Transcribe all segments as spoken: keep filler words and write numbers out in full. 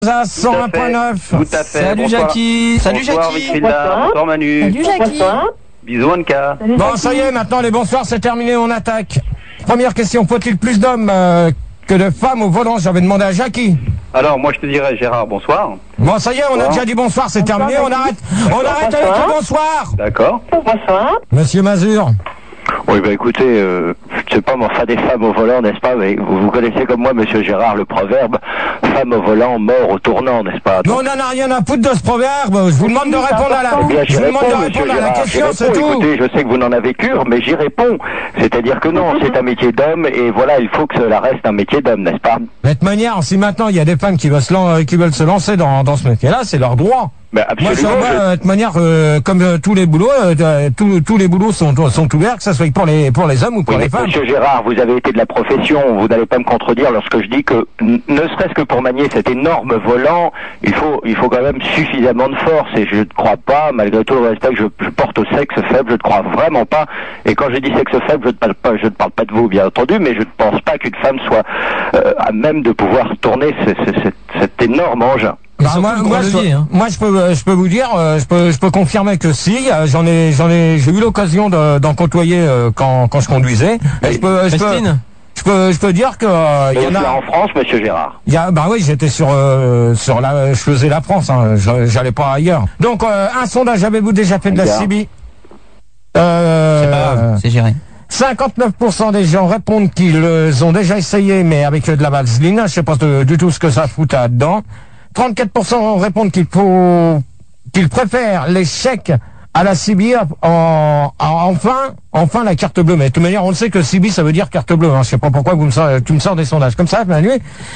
À cent un virgule neuf. Tout à fait. Salut Bonsoir. Jackie. Salut Bonsoir, Jackie. Wilfrieda. Bonsoir Manu. Salut Jackie. Bisous Anka. Salut, Bon, Jackie. ça y est, maintenant les bonsoirs, c'est terminé, on attaque. Première question, faut-il plus d'hommes euh, que de femmes au volant? J'avais demandé à Jackie. Alors moi je te dirais Gérard, bonsoir. Bon, ça y est, on a Bonsoir. déjà dit bonsoir, c'est Bonsoir, terminé, on Jackie. arrête. On arrête avec le bonsoir. D'accord. Bonsoir. Monsieur Mazur. Oui, bah écoutez, euh, je sais pas, mais enfin des femmes au volant, n'est-ce pas? Mais vous, vous connaissez comme moi, monsieur Gérard, le proverbe femme au volant, mort au tournant, n'est-ce pas? Non, on n'en a rien à foutre de ce proverbe. Je vous demande de Oui, c'est répondre à la, important. Eh bien, je j'y vous demande réponds, de monsieur répondre à la Gérard, question, j'y c'est réponds. tout. Écoutez, je sais que vous n'en avez cure, mais j'y réponds. C'est-à-dire que non, c'est un métier d'homme, et voilà, il faut que cela reste un métier d'homme, n'est-ce pas? De toute manière, si maintenant il y a des femmes qui veulent se, lan- qui veulent se lancer dans, dans ce métier-là, c'est leur droit. Ben Moi, ça, absolument. moi, je- euh, de toute manière, euh, comme euh, tous les boulots, euh, euh, tous, tous les boulots sont, sont ouverts, que ce soit pour les, pour les hommes ou pour Oui, les mais femmes. monsieur Gérard, vous avez été de la profession, vous n'allez pas me contredire lorsque je dis que, n- ne serait-ce que pour manier cet énorme volant, il faut, il faut quand même suffisamment de force, et je ne crois pas, malgré tout le respect que je, je porte au sexe faible, je ne crois vraiment pas, et quand je dis sexe faible, je ne parle pas, je ne parle pas de vous, bien entendu, mais je ne pense pas qu'une femme soit euh, à même de pouvoir tourner ce- ce- cet, cet énorme engin. Et Bah, surtout moi, le gros moi, je, levier, hein. moi, je peux, euh, je peux vous dire, euh, je peux, je peux confirmer que si, euh, j'en ai, j'en ai, j'ai eu l'occasion de- d'en côtoyer euh, quand, quand je conduisais. Et je peux, je peux, Christine. je peux, je peux dire que euh, il Mais y en là, a. en France, monsieur Gérard. Il y a, bah oui, j'étais sur, euh, sur la, je faisais la France, hein, je- j'allais pas ailleurs. Donc, euh, un sondage, avez-vous déjà fait de la Bien. C B? C'est pas Euh, grave, c'est géré. cinquante-neuf pour cent des gens répondent qu'ils euh, ont déjà essayé, mais avec euh, de la vaseline. Je sais pas de- du tout ce que ça fout là-dedans. trente-quatre pour cent répondent qu'il faut, qu'ils préfèrent les chèques à la C B, en, en- enfin, enfin la carte bleue. Mais de toute manière, on le sait que C B, ça veut dire carte bleue. Hein. Je sais pas pourquoi vous me sors, tu me sors des sondages comme ça, Manu.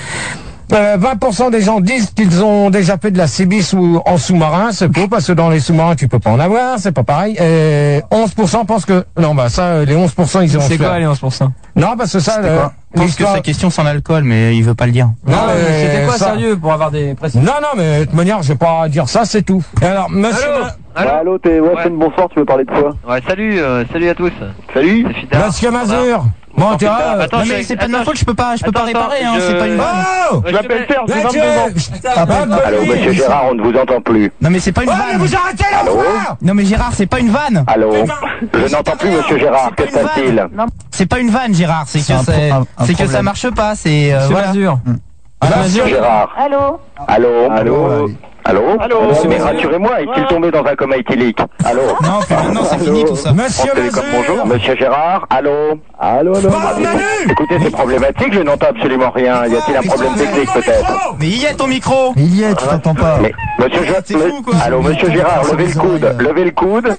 Euh, vingt pour cent des gens disent qu'ils ont déjà fait de la C B sous, en sous-marin. C'est faux, parce que dans les sous-marins, tu peux pas en avoir, c'est pas pareil. Et onze pour cent pensent que, non, bah, ça, les onze pour cent, ils ont C'est fait. quoi les onze pour cent? Non, parce que ça, le- Je pense que l'histoire- sa question sans l'alcool, mais il veut pas le dire. Non, Non, mais mais c'était quoi ça- sérieux pour avoir des précisions? Non, non, mais de toute manière, je vais pas dire ça, c'est tout. Et alors, monsieur, Allô Allô Bah, allô, t'es, ouais, Ouais. c'est une bonsoir, tu veux parler de quoi? Ouais, salut, euh, salut à tous. Salut? C'est Fidel. monsieur Mazur. Bon, Bonsoir, t'es Fidel. là. Attends, Non je- mais c'est pas de ma attends, faute, je peux pas, je peux pas attends, réparer, attends, hein, je- c'est pas une vanne. Oh! Ouais, Je m'appelle Serge, j'ai Monsieur, vingt-deux ans. Ah, bah, bah, Allô, oui. monsieur Gérard, on ne vous entend plus. Non mais c'est pas une Oh, mais vanne. vous arrêtez la Allô voix! Non mais Gérard, c'est pas une vanne. Allô? Putain, Je n'entends plus, monsieur Gérard, que C'est pas se une passe-t-il? C'est pas une vanne, Gérard, c'est que C'est un c'est, pro- un- un c'est que ça problème. marche pas, c'est euh, Monsieur voilà. Mazur. Alors, Monsieur Gérard. Allô. Allô? Allô? Allô? Allô? Mais rassurez-moi, est-il tombé dans un coma éthylique? Allô? Non, puis maintenant c'est fini tout ça. Monsieur On télécom, bonjour. Mazur! Monsieur Gérard, allô? Allô, allô? Bon, Manu! Écoutez, c'est problématique, je n'entends absolument rien. Y a-t-il un problème technique peut-être? Mais il y est ton micro. Il y est, tu t'entends pas. Mais, monsieur Ah, t'es Gérard, fou, quoi. allô, monsieur Gérard, levez le coude, levez le coude.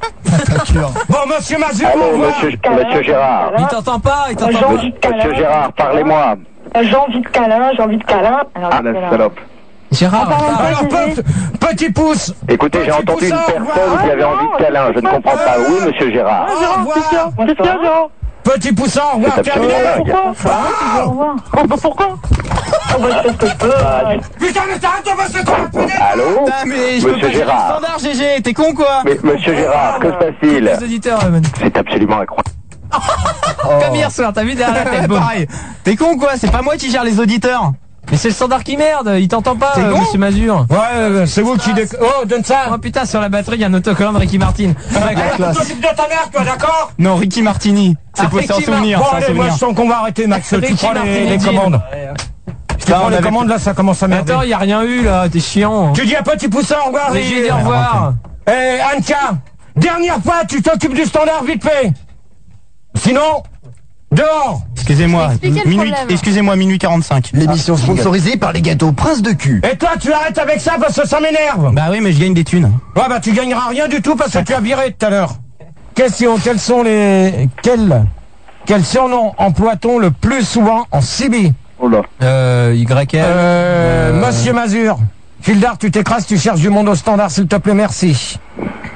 Bon, monsieur Mazur, Allô, au revoir. monsieur, monsieur Gérard. Il t'entend pas, il t'entend J'ai pas. envie de câlin. Monsieur Gérard, parlez-moi. J'ai envie de câlin, j'ai envie de câlin. Alors, Ah, la câlin. salope. Gérard, Attends, parle. Alors, Vas-y. pe- petit pouce. Écoutez, j'ai Petit entendu une poussin, personne qui avait Ah, envie non, de câlin, je ne comprends pas. Oui, monsieur Gérard. Au revoir. Qu'est-ce qu'il y a, Gérard? Petit poussin, au revoir, C'est terminé. absolument Pourquoi? Ah, au revoir. Pourquoi? Oh, bah, je fais ce que je peux. Putain, mais t'arrêtes de me secouer, putain. Allô? Ah mais je peux Monsieur pas gérer le Gérard. standard, G G, t'es con quoi? Mais, monsieur Gérard, que se passe-t-il? Les auditeurs, euh, Manu. C'est absolument incroyable. Comme hier soir, t'as vu derrière la tête, boum. Pareil. T'es con quoi? C'est pas moi qui gère les auditeurs. Mais c'est le standard qui merde, il t'entend pas, C'est euh, bon monsieur Mazur. Ouais, euh, c'est vous qui déc... Oh, donne ça. Oh putain, sur la batterie, il y a un autocollant de Ricky Martin. T'occupes de ta mère, toi, d'accord? Non, Ricky Martini. C'est Ah, pour c'est un Ricky souvenir, Bon, c'est un allez, moi, souvenir. je sens qu'on va arrêter, Max. Tu Ricky prends les, Martin, les Jean. commandes. Ouais. Tu prends on les avait commandes, là, ça commence à merder. Attends, il y a rien eu là, t'es chiant. Tu dis à petit poussin, au revoir, Mais Régis. j'ai dit au revoir. Eh, Anka, dernière fois, tu t'occupes du standard vite fait. Sinon, dehors. Excusez-moi, Expliquez le minuit, problème. excusez-moi, minuit quarante-cinq. L'émission sponsorisée par les gâteaux Prince de cul. Et toi, tu arrêtes avec ça parce que ça m'énerve. Bah oui, mais je gagne des thunes. Ouais, bah, tu gagneras rien du tout parce que tu as viré tout à l'heure. Question, quels sont les... Quels... Quel surnom emploie-t-on le plus souvent en C B? Oh là. Euh, Y L. Euh, Monsieur Mazur. Fildar, tu t'écrases, tu cherches du monde au standard, s'il te plaît, merci.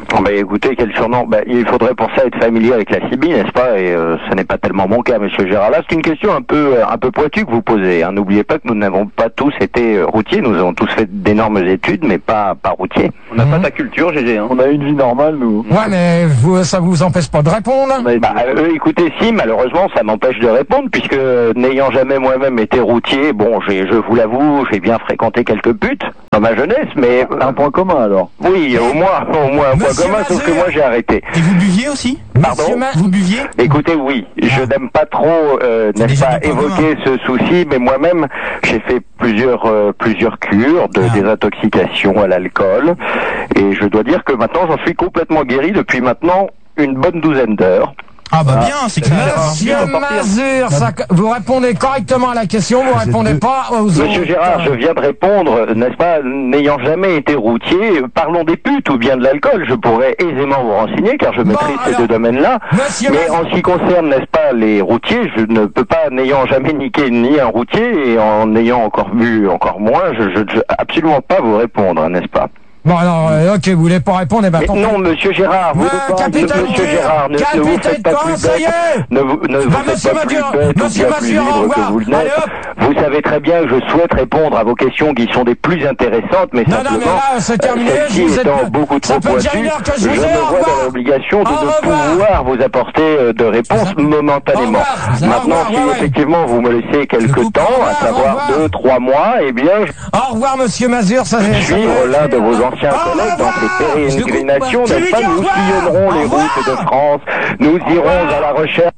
Oh, bah, écoutez, quel surnom. Bah, il faudrait pour ça être familier avec la C B I, n'est-ce pas? Et euh, ce n'est pas tellement mon cas, monsieur Gérard. Là, c'est une question un peu un peu pointue que vous posez. Hein. N'oubliez pas que nous n'avons pas tous été euh, routiers. Nous avons tous fait d'énormes études, mais pas pas routiers. On n'a pas ta culture, G G. Hein. On a une vie normale, nous. Ouais, mais vous, ça vous empêche pas de répondre? Bah, euh, écoutez, si, malheureusement, ça m'empêche de répondre, puisque euh, n'ayant jamais moi-même été routier, bon, j'ai, je vous l'avoue, j'ai bien fréquenté quelques putes dans ma jeunesse, mais... Un point commun, alors. Oui, au moins, au moins un point Monsieur commun, sauf Mazur. que moi j'ai arrêté. Et vous buviez aussi? Pardon? Monsieur Ma- Vous buviez? Écoutez, oui, je n'aime pas trop, euh, n'est-ce déjà pas, des points évoquer ce souci, mais moi-même, j'ai fait plusieurs euh, plusieurs cures de Ah. désintoxication à l'alcool, et je dois dire que maintenant, j'en suis complètement guéri depuis maintenant une bonne douzaine d'heures. Ah bah bien, c'est clair. Monsieur Mazur, ça- vous répondez correctement à la question, vous répondez pas aux autres. Monsieur Gérard, je viens de répondre, n'est-ce pas, n'ayant jamais été routier, parlons des putes ou bien de l'alcool, je pourrais aisément vous renseigner car je maîtrise ces alors, deux domaines-là. Monsieur Mais Mazur- en ce qui concerne, n'est-ce pas, les routiers, je ne peux pas, n'ayant jamais niqué ni un routier et en ayant encore bu encore moins, je ne veux absolument pas vous répondre, n'est-ce pas? Bon alors, euh, ok, vous voulez pas répondre, eh ben Mais tant non, monsieur Gérard, vous Ouais, ne parlez capitaine monsieur Cure, Gérard, ne, ne vous capitaine faites pas Cure, plus ça y bête, est. ne vous, ne vous Bah, faites monsieur pas plus Mazur, bête ou monsieur bien plus Mazur, au libre que revoir. vous le Allez, n'êtes. hop. Vous savez très bien que je souhaite répondre à vos questions qui sont des plus intéressantes, mais Non, non, simplement, mais là, c'est terminé, euh, celle-ci je vous ai- étant beaucoup ça trop fait déjà pointue, une heure que je je vous ai, me au vois revoir. dans l'obligation de Au ne revoir. pouvoir vous apporter euh, de réponses momentanément. Au revoir. Au Maintenant, revoir, si ouais, ouais. effectivement vous me laissez quelques coupe. temps, Au revoir, à au savoir revoir. deux, trois mois, eh bien, je Au revoir, monsieur Mazur, ça vais ça- suivre l'un de vos anciens Au collègues dans revoir. ces Je le coupe pérégrinations, pas. Tu n'est-ce lui pas? dis au Nous revoir. sillonnerons Au les revoir. routes de France, nous irons à la recherche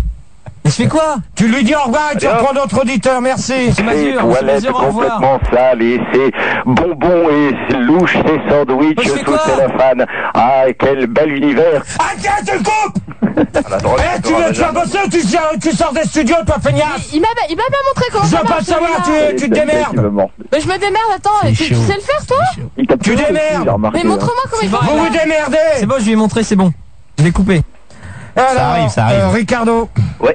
Il se fait quoi? Tu lui dis au revoir et tu Allez, hop. reprends d'autres auditeurs, merci. C'est ces Mazur, c'est toilettes Mazur, au revoir. complètement sales et ces bonbons et ces louches, ces sandwichs Mais je fais sous quoi cellophane. Ah, quel bel univers! Arrête, tu le coupes. La drogue, Eh, tu veux te faire bosser ou tu, sors- tu sors des studios, toi, feignasse? Il m'a il m'a bien montré comment Je ça veux pas marche. le savoir, celui-là. tu, tu te démerdes. Mais je me démerde, attends, tu, tu sais le faire toi? Tu démerdes. Mais montre-moi comment il C'est faut. bon, Vous vous démerdez. C'est bon, je lui ai montré, c'est bon. Je l'ai coupé. Alors, arrive, ça arrive. euh, Ricardo, Ouais.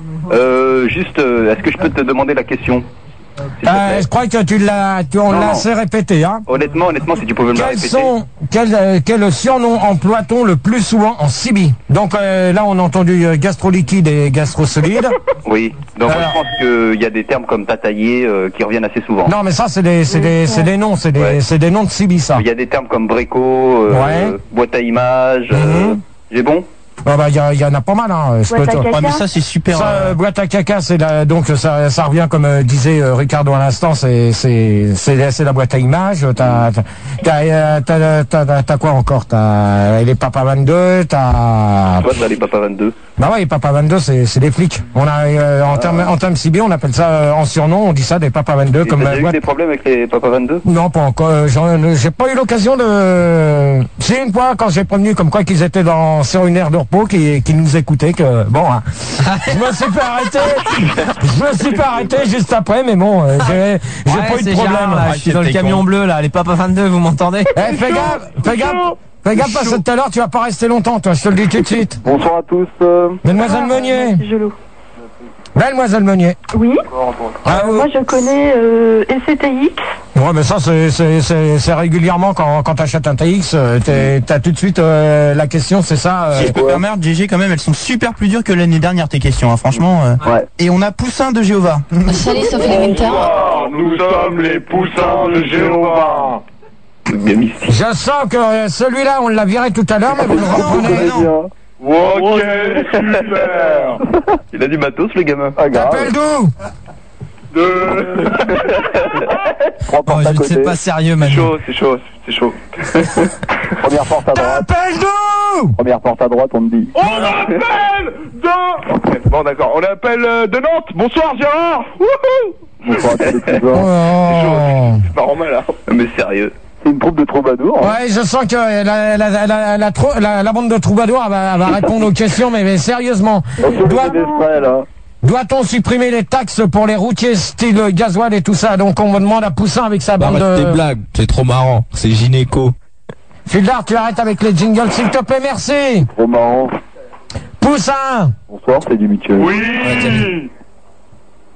Euh, juste, euh, est-ce que je peux te demander la question? S'il te euh, plaît. je crois que tu l'as, tu, on Non, l'a non. assez répété, hein. Honnêtement, honnêtement, si tu pouvais me la Quels répéter. sont, quel, euh, quel surnom emploie-t-on le plus souvent en C B I? Donc euh, là, on a entendu euh, gastro-liquide et gastro-solide. Oui. Donc moi, Alors. je pense qu'il y a des termes comme tataillé euh, qui reviennent assez souvent. Non, mais ça, c'est des, c'est des, c'est des noms, c'est des, Ouais. c'est des noms de C B I, ça. Il y a des termes comme Bréco, euh, Ouais. boîte à images. euh, Mhm. J'ai bon? Ah bah, il y, a- il y en a pas mal, hein. Je Boîte peux à te- caca. Ouais, mais ça c'est super. Ça, euh, euh, boîte à caca, c'est la, donc ça, ça revient comme euh, disait euh, Ricardo à l'instant, c'est c'est c'est c'est la boîte à images. T'as t'as t'as euh, t'as t'as- t'as- t'as quoi encore? T'as les Papa vingt-deux, t'as Toi, t'as les Papa vingt-deux. bah ouais, les Papa vingt-deux, c'est c'est des flics. On a euh, en termes en termes C B, on appelle ça euh, en surnom, on dit ça des Papa vingt-deux Et comme t'as euh, déjà eu boîte- des problèmes avec les Papa vingt-deux? Non, pas encore. euh, j'en- J'ai pas eu l'occasion de. C'est une fois quand j'ai prévenu comme quoi qu'ils étaient dans sur une aire de repos, qui qui nous écoutaient que bon. Hein, je me suis fait arrêter. Je me suis fait arrêter juste après, mais bon, euh, j'ai j'ai Ouais, pas eu de c'est problème. Gérard, là, je suis dans le t'es camion con. bleu là, les Papa vingt-deux, vous m'entendez? Eh, fais gaffe, fais gaffe, fais gaffe parce que tout à l'heure tu vas pas rester longtemps, toi. Je te le dis tout de suite. Bonsoir à tous. euh, Mademoiselle Meunier, C'est gelou. Mademoiselle Meunier. Oui, Ah, moi je connais euh, L C T X. ouais, mais ça c'est c'est c'est c'est régulièrement quand quand t'achètes un T X, euh, t'es- t'as tout de suite euh, la question, c'est ça. euh, Si je peux me permettre, G G, quand même, elles sont super plus dures que l'année dernière, tes questions, hein, franchement. euh. Ouais. Et on a Poussin de Jéhovah. Salut Sophie Winter. Nous sommes les poussins de Jéhovah. Bien mystique. Je sens que euh, celui-là, on l'a viré tout à l'heure, mais vous le Non, reprenez. mais non. Ok, super. Il a du matos, le gamin. Pas grave. T'appelles d'où? Deux. Trois Oh, portes à je ne sais côté. pas sérieux, C'est Manu. chaud, c'est chaud, c'est chaud. Première porte à droite. T'appelles d'où? Première porte à droite, on me dit. On appelle de... Ok, bon d'accord, on appelle euh, de Nantes. Bonsoir Gérard. Wouhou. Bonsoir à tous les cousins. Oh. C'est pas normal hein. Mais sérieux. C'est une troupe de troubadours. hein. Ouais, je sens que la, la, la, la, la, trou- la- la bande de troubadours elle va, elle va répondre aux questions, mais, mais sérieusement, On se doit, met des frais, là. doit-on supprimer les taxes pour les routiers style gasoil et tout ça? Donc on me demande à Poussin avec sa bande Arrête tes de... blagues, c'est trop marrant, c'est gynéco. Fildar, tu arrêtes avec les jingles, s'il te plaît, merci. Trop marrant. Poussin, Bonsoir, c'est du Mitchell. Oui.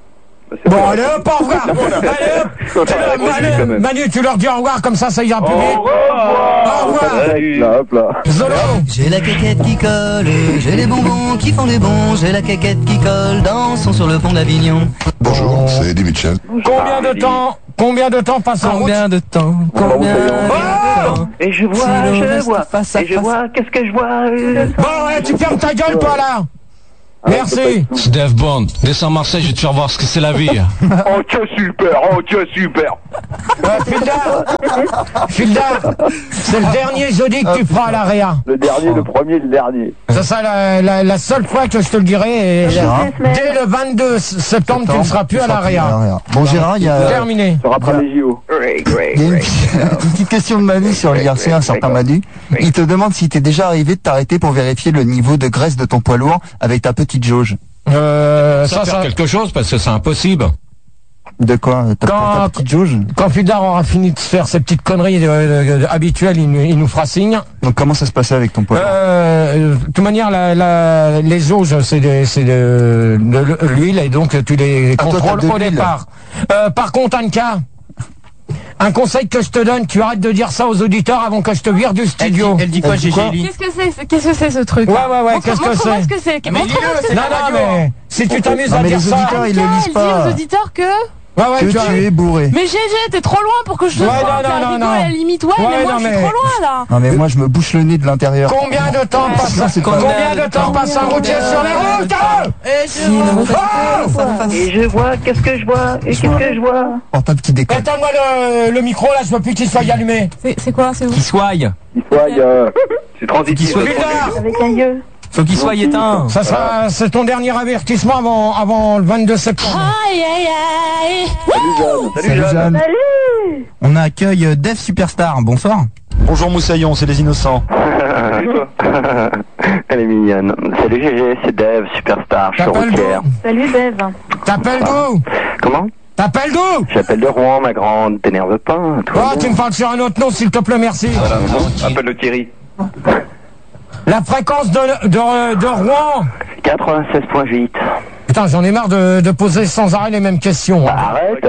Bon, allez hop, au revoir. Allez hop. Tu leur- Manu, Manu, tu leur dis au revoir, comme ça, ça ira plus vite. Au revoir. Là, hop là. Zolo. J'ai la quéquette qui colle, j'ai les bonbons qui font des bons, j'ai la quéquette qui colle, dansons sur le pont d'Avignon. Bonjour, c'est Eddie Mitchell. Combien de temps, combien de temps passe en route? Combien de temps Combien de temps Et je vois, Si l'on je reste vois, face à et je face. vois, qu'est-ce que je vois euh, Bon, ouais, tu fermes ta gueule, toi, là. Merci. Steve Bond, descends à Marseille, je vais te faire voir ce que c'est la vie. Oh, tiens, super, oh, tiens, super. Euh, Fildar, Fildar, c'est le dernier jeudi que tu feras à l'A R E A. Le dernier, le premier, le dernier. Ça sera la, la, la seule fois que je te le dirai. Et Gérard. dès le vingt-deux septembre, tu ne seras plus à l'A R E A. Bon, Gérard, il y a, Terminé. Ça rappelle les J O. il y a une, une petite question de Manu sur l'I R C, un certain Manu. Il te demande si t'es déjà arrivé de t'arrêter pour vérifier le niveau de graisse de ton poids lourd avec ta petite jauge. Euh, Ça, ça, faire ça, quelque chose parce que c'est impossible. De quoi? Ta, Quand- ta petite jauge? quand Fildar aura fini de faire ses petites conneries euh, euh, habituelles, il, nous- il nous fera signe. Donc comment ça se passait avec ton poids lourd? Euh, de toute manière, la, la, les jauges, c'est de, c'est de, de l'huile et donc tu les Ah, toi, t'as contrôles de au l'huile. départ. Euh, par contre, Anka, un conseil que je te donne, tu arrêtes de dire ça aux auditeurs avant que je te vire du Elle dit, studio. elle dit quoi, Elle dit Gégé quoi Lee Qu'est-ce que c'est Qu'est-ce que c'est ce truc Ouais, ouais, ouais, Montre- qu'est-ce que montre-moi c'est ce que c'est. Mais Montre-moi lis-le, ce que c'est Non, la non, radio. mais si tu t'amuses Non, à mais dire les ça... auditeurs, ils le Anka, lisent elle dit pas. aux auditeurs que... Ouais, ouais, Que tu as- tu es bourré. Mais G G, t'es trop loin pour que je te Ouais, vois non, faire non, rigoler non, à la non. limite. Ouais, Ouais, mais moi non, je suis mais- trop loin là. Non mais moi je me bouche le nez de l'intérieur. Combien de temps passe ça, c'est pas- combien de temps passe un routier sur les routes hein Oh Et je vois, qu'est-ce que je vois Et qu'est-ce que je vois Portable qui déconne. Éteins-moi le, le micro là, je veux plus qu'il soit allumé. C'est c'est quoi C'est où Qu'il soit, Il soit, euh, c'est transitif. soit- Fildar, Avec un yeux. faut qu'il soit éteint. ça sera, c'est ton dernier avertissement avant, avant le vingt-deux septembre. Aïe aïe aïe. Salut, Salut Jeanne. Jeanne. Salut On accueille euh, Dev Superstar, bonsoir. Bonjour Moussaillon, c'est les innocents. Salut, toi. Elle est mignonne. Salut G G, c'est Dev, Superstar, je suis T'appelles routière. d'où Salut Dave. T'appelles d'où Comment? T'appelles d'où J'appelle de Rouen, ma grande. T'énerve pas, hein, toi. Oh, tu me parles sur un autre nom, s'il te plaît, merci. Voilà, bon, appelle le Thierry. La fréquence de, de, de Rouen. quatre-vingt-seize point huit. Putain, j'en ai marre de, de poser sans arrêt les mêmes questions. Bah, arrête.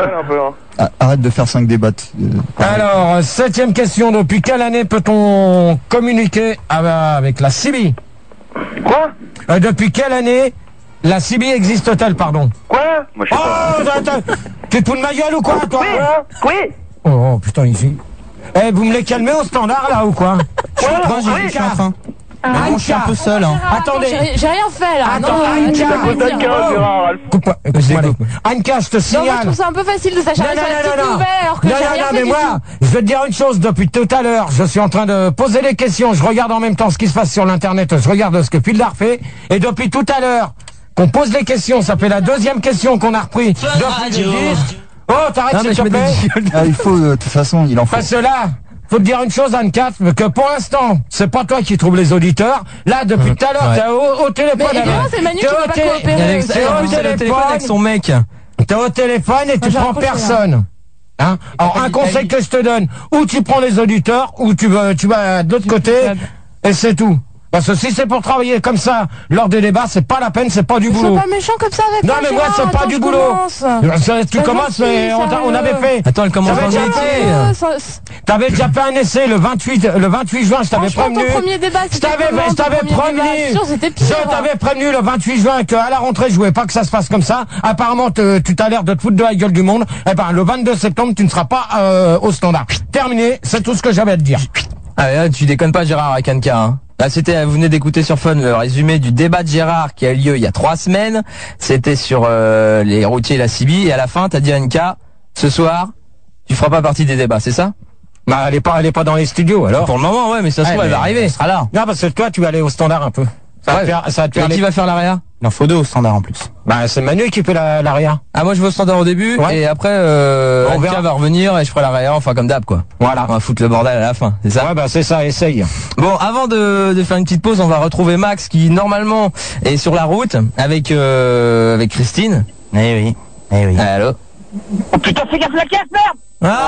Ah, arrête de faire cinq débats. Euh, Alors, septième question. Depuis quelle année peut-on communiquer avec la C B? Quoi? Euh, depuis quelle année la C B existe-t-elle, pardon? Quoi? Moi, je sais pas. Oh, attends, tu te fous de ma gueule ou quoi, toi? Oui Oh, oh, putain, ici. Eh, vous me les calmez au standard, là, ou quoi? Moi, j'ai je suis en train. Mais bon, je suis un peu seul. Hein. Attendez. J'ai j'ai rien fait là. Attends, non, Anka, tu peux pas Anka, me dire. Gérard, Coupe-moi, écoute-moi, là. Anka, je te Non, moi je signale. trouve ça un peu facile de s'acharner sur la petite nouvelle alors que non, j'ai non, rien non, fait mais du moi, tout. je vais te dire une chose, depuis tout à l'heure, je suis en train de poser les questions, je regarde en même temps ce qui se passe sur l'internet, je regarde ce que Fildar fait, et depuis tout à l'heure, qu'on pose les questions, ça fait la deuxième question qu'on a repris depuis le disque. Oh, t'arrêtes Non, mais s'il te je mets des plaît. Ah, il faut, de toute façon, il en faut. Parce que là, faut te dire une chose, Anne-Cat, que pour l'instant, c'est pas toi qui trouves les auditeurs. Là, depuis tout à l'heure, Ouais. t'es au, au téléphone. Mais évidemment, avec- c'est Manu t'es qui au veut pas té- coopérer. Alex, T'es en au plus, elle a le téléphone avec son mec. T'es au téléphone et tu j'ai prends raccroché, personne. Hein Alors, un conseil que je te donne, ou tu prends les auditeurs, ou tu vas, tu vas de l'autre côté, et c'est tout. Parce que si c'est pour travailler comme ça, lors des débats, c'est pas la peine, c'est pas du Mais boulot. sois pas méchant comme ça avec Non, moi, mais moi, Gérard, c'est pas attends, du je boulot. commence. Ça, Tu Pas commences, gentil, mais on, t'a- on avait sérieux. fait. Attends, elle commence T'avais dans le déjà métier. fait. Euh, ça- T'avais déjà fait un essai le vingt-huit, le vingt-huit juin, je t'avais Franchement, prévenu. ton premier débat, Je c'était t'avais, comment, je ton t'avais premier prévenu. débat Sûr, c'était pire. Je t'avais prévenu le vingt-huit juin qu'à la rentrée, je voulais pas que ça se passe comme ça. Apparemment, te- tu t'as l'air de te foutre de la gueule du monde. Eh ben, le vingt-deux septembre, tu ne seras pas euh, au standard. Terminé, c'est tout ce que j'avais à te dire. Ah, là, tu déconnes pas, Gérard, avec Anka, hein. Là, c'était, vous venez d'écouter sur Fun le résumé du débat de Gérard qui a eu lieu il y a trois semaines. C'était sur euh, les routiers et la C B. Et à la fin, t'as dit à Anka, ce soir, tu feras pas partie des débats, c'est ça? Bah, elle est pas, elle est pas dans les studios, alors. Pour le moment, ouais, mais ça se trouve, Ouais, elle va mais arriver, elle sera là. Non, parce que toi, tu vas aller au standard un peu. Ça va Ouais. te faire, ça va te faire Et qui les- va faire l'area? Il en faut deux au standard en plus. Bah, c'est Manu qui fait la, l'aria. Ah, moi, je vais au standard au début, Ouais. et après, euh, On Anka verra. va revenir et je ferai l'area, enfin, comme d'hab, quoi. Voilà. On va foutre le bordel à la fin, c'est ça? Ouais, bah, c'est ça, essaye. Bon, avant de, de faire une petite pause, on va retrouver Max qui normalement est sur la route avec euh, avec Christine. Eh oui, eh oui. Allô. Oh putain, fais gaffe la caisse, merde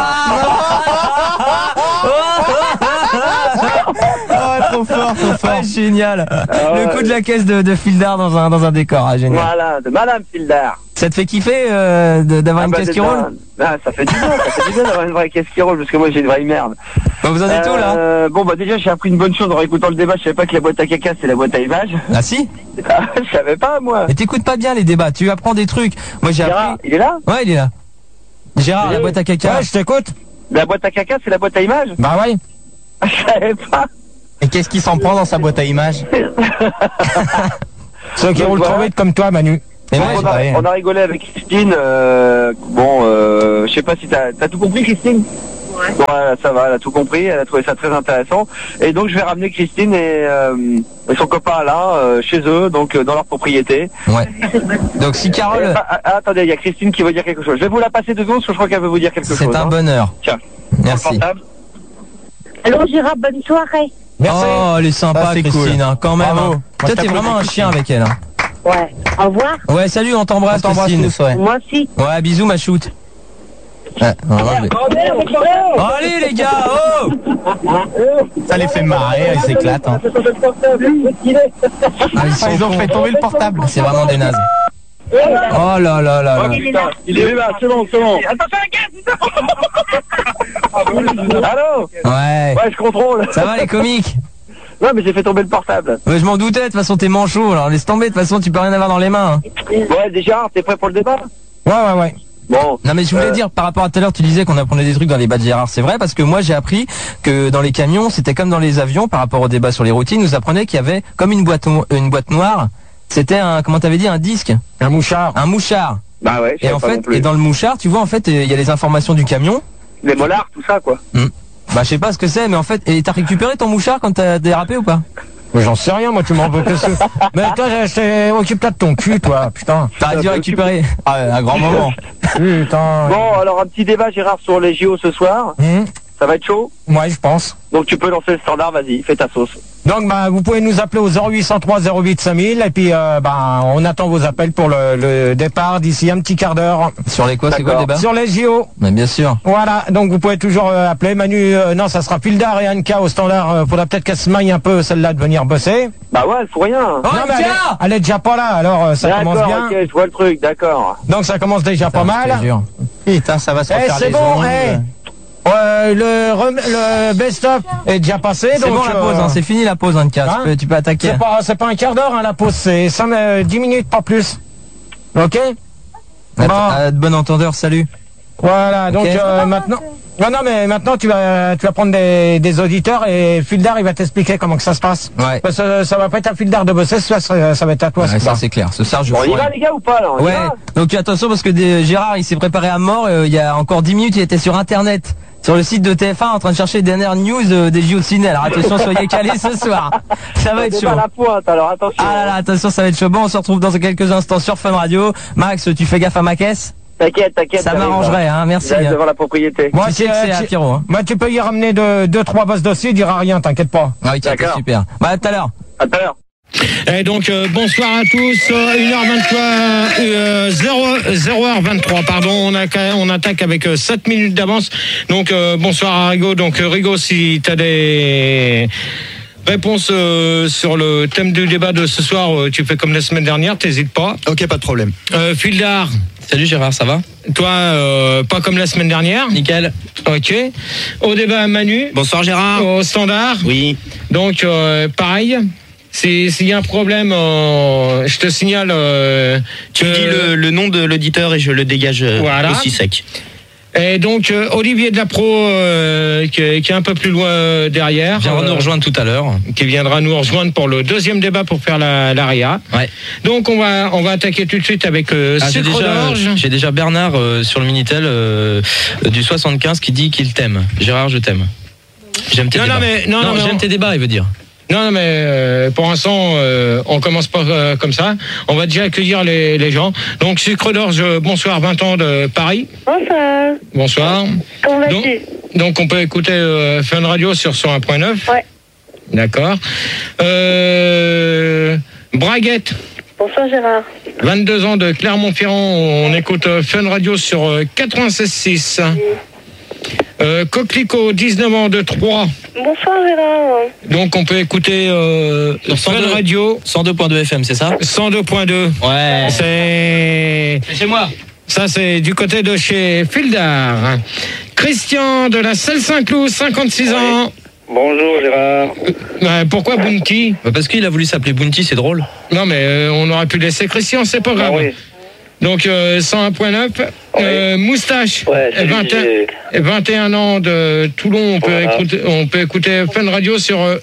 Ah, trop fort, trop fort. Ah, génial. Le coup de la caisse de, de Fildar dans un dans un décor, ah, génial. Voilà, de Madame Fildar. Ça te fait kiffer euh, de- d'avoir Ah une bah, caisse qui déjà, roule? ah, ça fait du bien, ça fait du bien d'avoir une vraie caisse qui roule, parce que moi j'ai une vraie merde. Bah, vous en êtes où, là? euh, Bon bah déjà j'ai appris une bonne chose en écoutant le débat, je savais pas que la boîte à caca c'est la boîte à images. Ah si? Ah, je savais pas moi. Mais t'écoutes pas bien les débats, tu apprends des trucs. Moi j'ai Gérard, appris. il est là? Ouais, il est là. Gérard, la boîte à caca. Ouais, je t'écoute. La boîte à caca c'est la boîte à images? Bah ouais. Je savais pas. Et qu'est-ce qui s'en prend dans sa boîte à images? Ceux qui Donc, roulent trop voilà. vite comme toi, Manu. Et moi, on, j'ai- a, ouais. on a rigolé avec Christine. Euh, bon, euh, je sais pas si t'as as tout compris, Christine. Ouais. Bon, elle- ça va, elle a tout compris. Elle a trouvé ça très intéressant. Et donc, je vais ramener Christine et, euh, et son copain là euh, chez eux, donc euh, dans leur propriété. Ouais. Donc si Carole, Ah, ah, ah, attendez, il y a Christine qui veut dire quelque chose. Je vais vous la passer deux secondes parce que je crois qu'elle veut vous dire quelque chose. c'est un hein. bonheur. Tiens. Merci. Portable. Allô Gérard, bonne soirée. Merci. Oh, elle est sympa, Ça, c'est Christine, cool. hein, quand même. Bravo. hein. Moi, Toi, je t'es t'applaudis, vraiment un chien avec elle. Hein. Ouais. Au revoir. Ouais, salut, on t'embrasse, On t'embrasse Christine. tous, ouais. Moi aussi. Ouais, bisous, ma shoot. Ouais, non, non, mais- Oh, allez, les gars, oh! Ça les fait marrer, ils s'éclatent. Hein. Ah, ils, sont Ah, ils ont cons. fait tomber le portable. C'est vraiment des nazes. Oh là là là là. Oh, putain, il est là, c'est bon, c'est bon. Allô? Ouais. Ouais, je contrôle. Ça va, les comiques? Non, mais j'ai fait tomber le portable. Ouais, je m'en doutais, de toute façon, t'es manchot, alors laisse tomber, de toute façon, tu peux rien avoir dans les mains. hein. Ouais, déjà, t'es prêt pour le débat? Ouais, ouais, ouais. Bon. Non mais je voulais Euh, dire par rapport à tout à l'heure, tu disais qu'on apprenait des trucs dans les bas de Gérard, c'est vrai parce que moi j'ai appris que dans les camions c'était comme dans les avions par rapport au débat sur les routines, nous apprenait qu'il y avait comme une boîte no- une boîte noire, c'était un comment t'avais dit un disque, un mouchard, un mouchard. Bah ouais. Je Et savais en pas non fait plus. et dans le mouchard, tu vois en fait il y a les informations du camion. Les molars, tout ça, quoi. Hmm. Bah je sais pas ce que c'est mais en fait et t'as récupéré ton mouchard quand t'as dérapé ou pas? Mais j'en sais rien, moi, tu m'en veux que ça. Mais toi, je- je- occupe-toi de ton cul, toi, putain. T'aurais dû récupérer. Ah, un grand moment. Putain. Bon, alors un petit débat, Gérard, sur les J O ce soir. Hum, Ça va être chaud. ouais, je pense. Donc tu peux lancer le standard, vas-y, fais ta sauce. Donc, bah, vous pouvez nous appeler au zéro huit cent trois zéro huit cinq mille et puis, euh, bah, on attend vos appels pour le, le départ d'ici un petit quart d'heure. Sur les quoi, c'est quoi le débat? Sur les J O. Mais bien sûr. Voilà, donc vous pouvez toujours euh, appeler Manu, euh, non, ça sera Fildar et Anka au standard. Euh, faudra peut-être qu'elle se maille un peu, celle-là, de venir bosser. Bah ouais, elle fout rien. Oh, non, mais elle, est, elle est déjà pas là, alors euh, ça commence D'accord, bien. ok, je vois le truc, d'accord. Donc ça commence déjà pas Je te mal. jure. Putain, ça va se Eh, refaire c'est les bon, ongles. eh. Euh, le, rem- le best-of est déjà passé. C'est donc, bon la pause, euh, hein, c'est fini la pause Anka, hein tu peux tu peux attaquer. C'est pas, c'est pas un quart d'heure, hein, la pause, c'est cinq, euh, dix minutes, pas plus. Ok. À, Bon. à de bon entendeur, salut. Voilà, donc Ok. euh, maintenant... Non, non, mais maintenant tu vas, tu vas prendre des, des auditeurs et Fildar il va t'expliquer comment que ça se passe. Ouais. Parce que ça va pas être à Fildar de bosser, ça, ça, ça va être à toi. Ouais, Fildar. ça c'est clair. Ce soir je Bon, on y ferai. va les gars ou pas là on y Ouais. va Donc attention parce que des- Gérard il s'est préparé à mort. euh, il y a encore dix minutes il était sur internet, sur le site de T F un en train de chercher les dernières news euh, des J O de ciné. Alors attention, soyez calés ce soir. Ça va être C'est chaud. pas la pointe, alors attention. Ah là là, attention, ça va être chaud. Bon, on se retrouve dans quelques instants sur Fun Radio. Max, tu fais gaffe à ma caisse? T'inquiète, t'inquiète. Ça j'arrive, m'arrangerait, là. hein. Merci. J'arrive hein. devant la propriété. Moi, Tu sais si, que c'est euh, à tu- Pierrot, hein. moi, tu peux y ramener deux, deux, trois bosses dossiers, il dira rien, t'inquiète pas. Ah oui, tiens, D'accord. super. Bah, à tout à l'heure. À tout à l'heure. Et donc euh, bonsoir à tous, euh, une heure vingt-trois, euh, zéro heure vingt-trois, pardon, on, a, on attaque avec euh, sept minutes d'avance. Donc euh, bonsoir à Rigo. Donc euh, Rigo, si tu as des réponses euh, sur le thème du débat de ce soir, euh, tu fais comme la semaine dernière, t'hésites pas. Ok, pas de problème. Euh, Fildar, Salut Gérard, ça va? toi, euh, pas comme la semaine dernière. Nickel. Ok. Au débat à Manu. Bonsoir Gérard. Au standard. Oui. Donc, euh, pareil. Si- S'il y a un problème, euh, je te signale. Euh, Tu que- dis le, le nom de l'auditeur et je le dégage euh, Voilà. aussi sec. Et donc, euh, Olivier de la Pro, euh, qui, est, qui est un peu plus loin euh, derrière. Viendra euh, nous rejoindre tout à l'heure. Qui viendra nous rejoindre pour le deuxième débat pour faire la, la R I A. Ouais. Donc, on va, on va attaquer tout de suite avec euh, Ah, j'ai Sucre déjà, d'orge. j'ai déjà Bernard euh, sur le Minitel euh, du soixante-quinze qui dit qu'il t'aime. Gérard, je t'aime. J'aime tes Non, non, débats. mais- non, non, mais j'aime on- tes débats, il veut dire. Non, non, mais euh, pour l'instant, euh, on commence pas euh, comme ça. On va déjà accueillir les, les gens. Donc, Sucre d'orge, euh, bonsoir, vingt ans de Paris. Bonsoir. Bonsoir. Comment Donc, vas-tu? donc, on peut écouter euh, Fun Radio sur cent un point neuf. Ouais. D'accord. Euh, Braguette, Bonsoir Gérard. vingt-deux ans de Clermont-Ferrand. On écoute euh, Fun Radio sur euh, quatre-vingt-seize virgule six. Euh, Coquelicot, dix-neuf ans de Troyes. Bonsoir Gérard. Donc on peut écouter euh, Fun Radio. cent deux point deux F M, c'est ça? cent deux point deux. Ouais. C'est... C'est chez moi. Ça, c'est du côté de chez Fildar. Christian de la Selle-Saint-Cloud, cinquante-six ans. Bonjour Gérard. Euh, pourquoi Bounty? Bah parce qu'il a voulu s'appeler Bounty, c'est drôle. Non, mais euh, on aurait pu laisser Christian, c'est pas grave. Ah oui. Donc euh, cent un point neuf. Euh, Moustache, Ouais, salut, vingt et un, j'ai- et vingt et un ans de Toulon. On peut, Voilà. écouter, on peut écouter Fun Radio sur... Euh,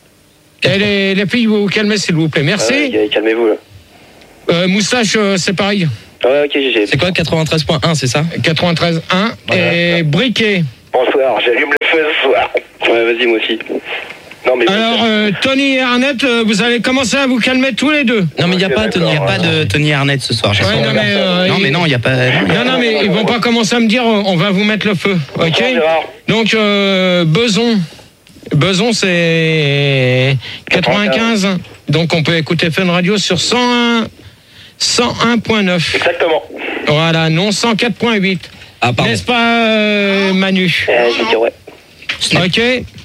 et les, les filles, vous vous calmez s'il vous plaît. Merci. Ah ouais, calmez-vous là. Euh, Moustache, euh, c'est pareil. Ouais, ok, j'ai. C'est quoi quatre-vingt-treize point un, c'est ça? quatre-vingt-treize un. Voilà. Et Briquet. Bonsoir, j'allume le feu ce soir. Ouais, vas-y, moi aussi. Non, mais. Alors, euh, Tony et Arnett, euh, vous allez commencer à vous calmer tous les deux. Non mais il n'y a Ok, pas Tony, y a d'accord, pas de Tony Arnett ce soir. j'ai Ouais, senti. non, mais, euh, non il- mais non, il y a pas. Non, non, mais ils vont pas commencer à me dire euh, on va vous mettre le feu. Ok. Bonsoir, Gérard. Donc, euh, Beson. Beson, c'est quatre-vingt-quinze. Donc, on peut écouter Fun Radio sur cent un, cent un point neuf. Exactement. Voilà, non cent quatre point huit. Ah pardon. N'est-ce pas, euh, Manu? Euh, j'ai dit ouais. Ok.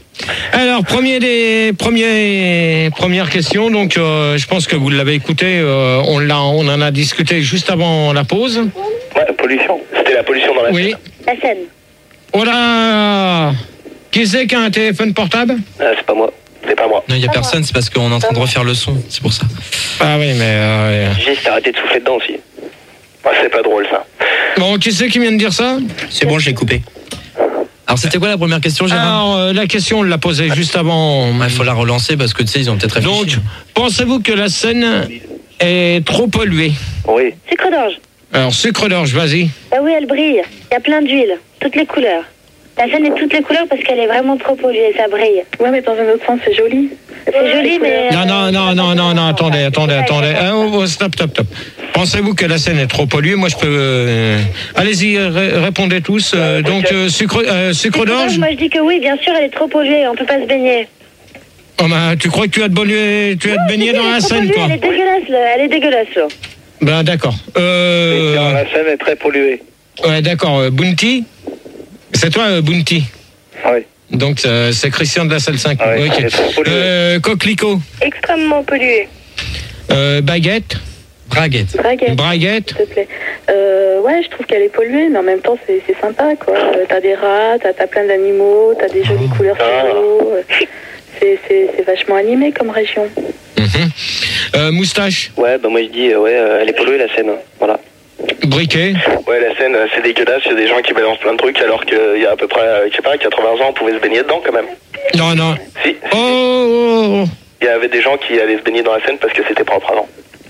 Alors, premier des premiers première question. Donc, euh, je pense que vous l'avez écouté. euh, on l'a, on en a discuté juste avant la pause. Ouais, pollution. C'était la pollution dans la Oui. La scène. Oh là! Qui c'est qui a un téléphone portable? Ah, c'est pas moi. C'est pas moi. Non, il y a personne, c'est parce qu'on est en train de refaire le son, c'est pour ça. Ah oui, mais euh, Juste arrêtez de souffler dedans aussi. Ouais, c'est pas drôle ça. bon, qui c'est qui vient de dire ça? C'est bon, je l'ai coupé. Alors c'était quoi la première question, Gérard? Alors, euh, la question, on l'a posée juste avant. Il faut la relancer parce que tu sais, ils ont peut-être réfléchi. Donc, pensez-vous que la Seine est trop polluée? Oui. Sucre d'orge. Alors, sucre d'orge, vas-y. Bah oui, elle brille. Il y a plein d'huile, toutes les couleurs. La scène est toutes les couleurs parce qu'elle est vraiment trop polluée, ça brille. Ouais, mais dans un autre sens, c'est joli. C'est joli, mais... Non, non, non, non, non, non, attendez, attendez, attendez. Ah, oh, oh, stop, stop, stop. Pensez-vous que la Seine est trop polluée? Moi, je peux... euh, Allez-y, ré- répondez tous. Euh, donc, euh, sucre, euh, sucre Sucre d'orge? Moi, je dis que oui, bien sûr, elle est trop polluée. On peut pas se baigner. Oh, bah, tu crois que tu vas te baigner, tu vas te baigner Si, dans elle est la trop Seine, polluée, toi? Elle est dégueulasse, là. Elle est dégueulasse, là. Ben, d'accord. Euh... La scène est très polluée. Ouais, d'accord. Euh, Bounty? C'est toi, euh, Bounty? Oui. Donc, euh, c'est Christian de la salle cinq. Ah ouais, Ok. elle est trop polluée. Euh, Coquelicot? Extrêmement polluée. Euh, Baguette? Braguette. Braguette. Braguette? S'il te plaît. Euh, ouais, je trouve qu'elle est polluée, mais en même temps, c'est c'est sympa, quoi. Euh, T'as des rats, t'as t'as plein d'animaux, t'as des jolies couleurs sur l'eau. euh, C'est c'est- c'est vachement animé comme région. Mhm. Euh, Moustache? Ouais, bah moi je dis, euh, ouais, euh, elle est polluée la scène. Voilà. Briquet? Ouais, la scène, euh, c'est dégueulasse. Il y a des gens qui balancent plein de trucs alors qu'il y a à peu près, euh, je sais pas, quatre-vingts ans, on pouvait se baigner dedans quand même. Non, non. Si. Oh, oh, oh. Il y avait des gens qui allaient se baigner dans la Seine parce que c'était propre avant.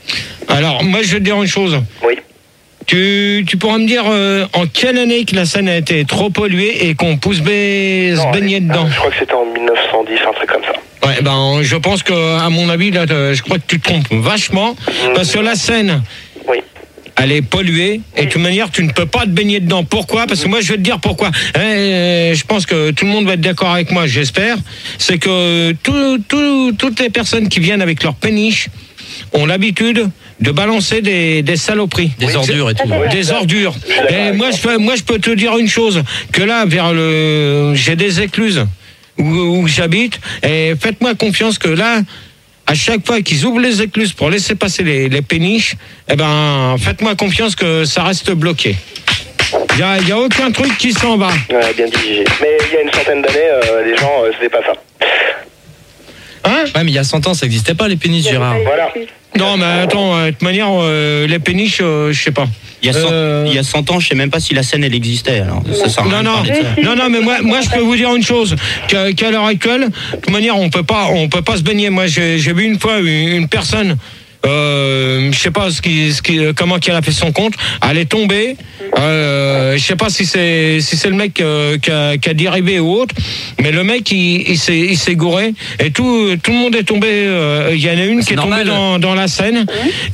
Alors, moi, je vais te dire une chose. Oui. Tu, tu pourras me dire euh, en quelle année que la Seine a été trop polluée et qu'on pousse ba- se baigner dedans? Je crois que c'était en mille neuf cent dix, un truc comme ça. Ouais, ben, je pense que, à mon avis, là, te- je crois que tu te trompes vachement. Parce que la Seine, Oui. elle est polluée et de toute manière, tu ne peux pas te baigner dedans. Pourquoi? Parce que moi, je vais te dire pourquoi. Euh, je pense que tout le monde va être d'accord avec moi, j'espère. C'est que tout, tout, toutes les personnes qui viennent avec leur péniche ont l'habitude de balancer des, des saloperies. Des ordures et tout. Des ordures. Et moi, je peux, moi, je peux te dire une chose, que là, vers le, j'ai des écluses où, où j'habite, et faites-moi confiance que là, à chaque fois qu'ils ouvrent les écluses pour laisser passer les, les péniches, eh ben, faites-moi confiance que ça reste bloqué. Il n'y a, y a aucun truc qui s'en va. Ouais, bien dit, Gigi. Mais il y a une centaine d'années, euh, les gens, euh, c'était pas ça. Hein? Ouais, mais il y a cent ans, ça n'existait pas les pénis, Gérard. Voilà. Non, mais attends, euh, de toute manière, euh, les péniches, euh, je sais pas. Il y, a cent, Euh, il y a cent ans, je sais même pas si la scène elle existait. Alors, ça sert à rien Non, de non, parler de ça. non, non, mais moi, moi, je peux vous dire une chose, qu'à, qu'à l'heure actuelle, de toute manière, on peut pas, on peut pas se baigner. Moi, j'ai, j'ai vu une fois une, une personne, euh, je sais pas ce qui, ce qui, comment qu'elle a fait son compte, elle est tombée. Euh, je sais pas si c'est, si c'est le mec euh, qui, a, qui a dérivé ou autre, mais le mec, il, il s'est, il s'est gouré et tout, tout le monde est tombé. euh, Il y en a une C'est qui est normal. tombée dans, dans la Seine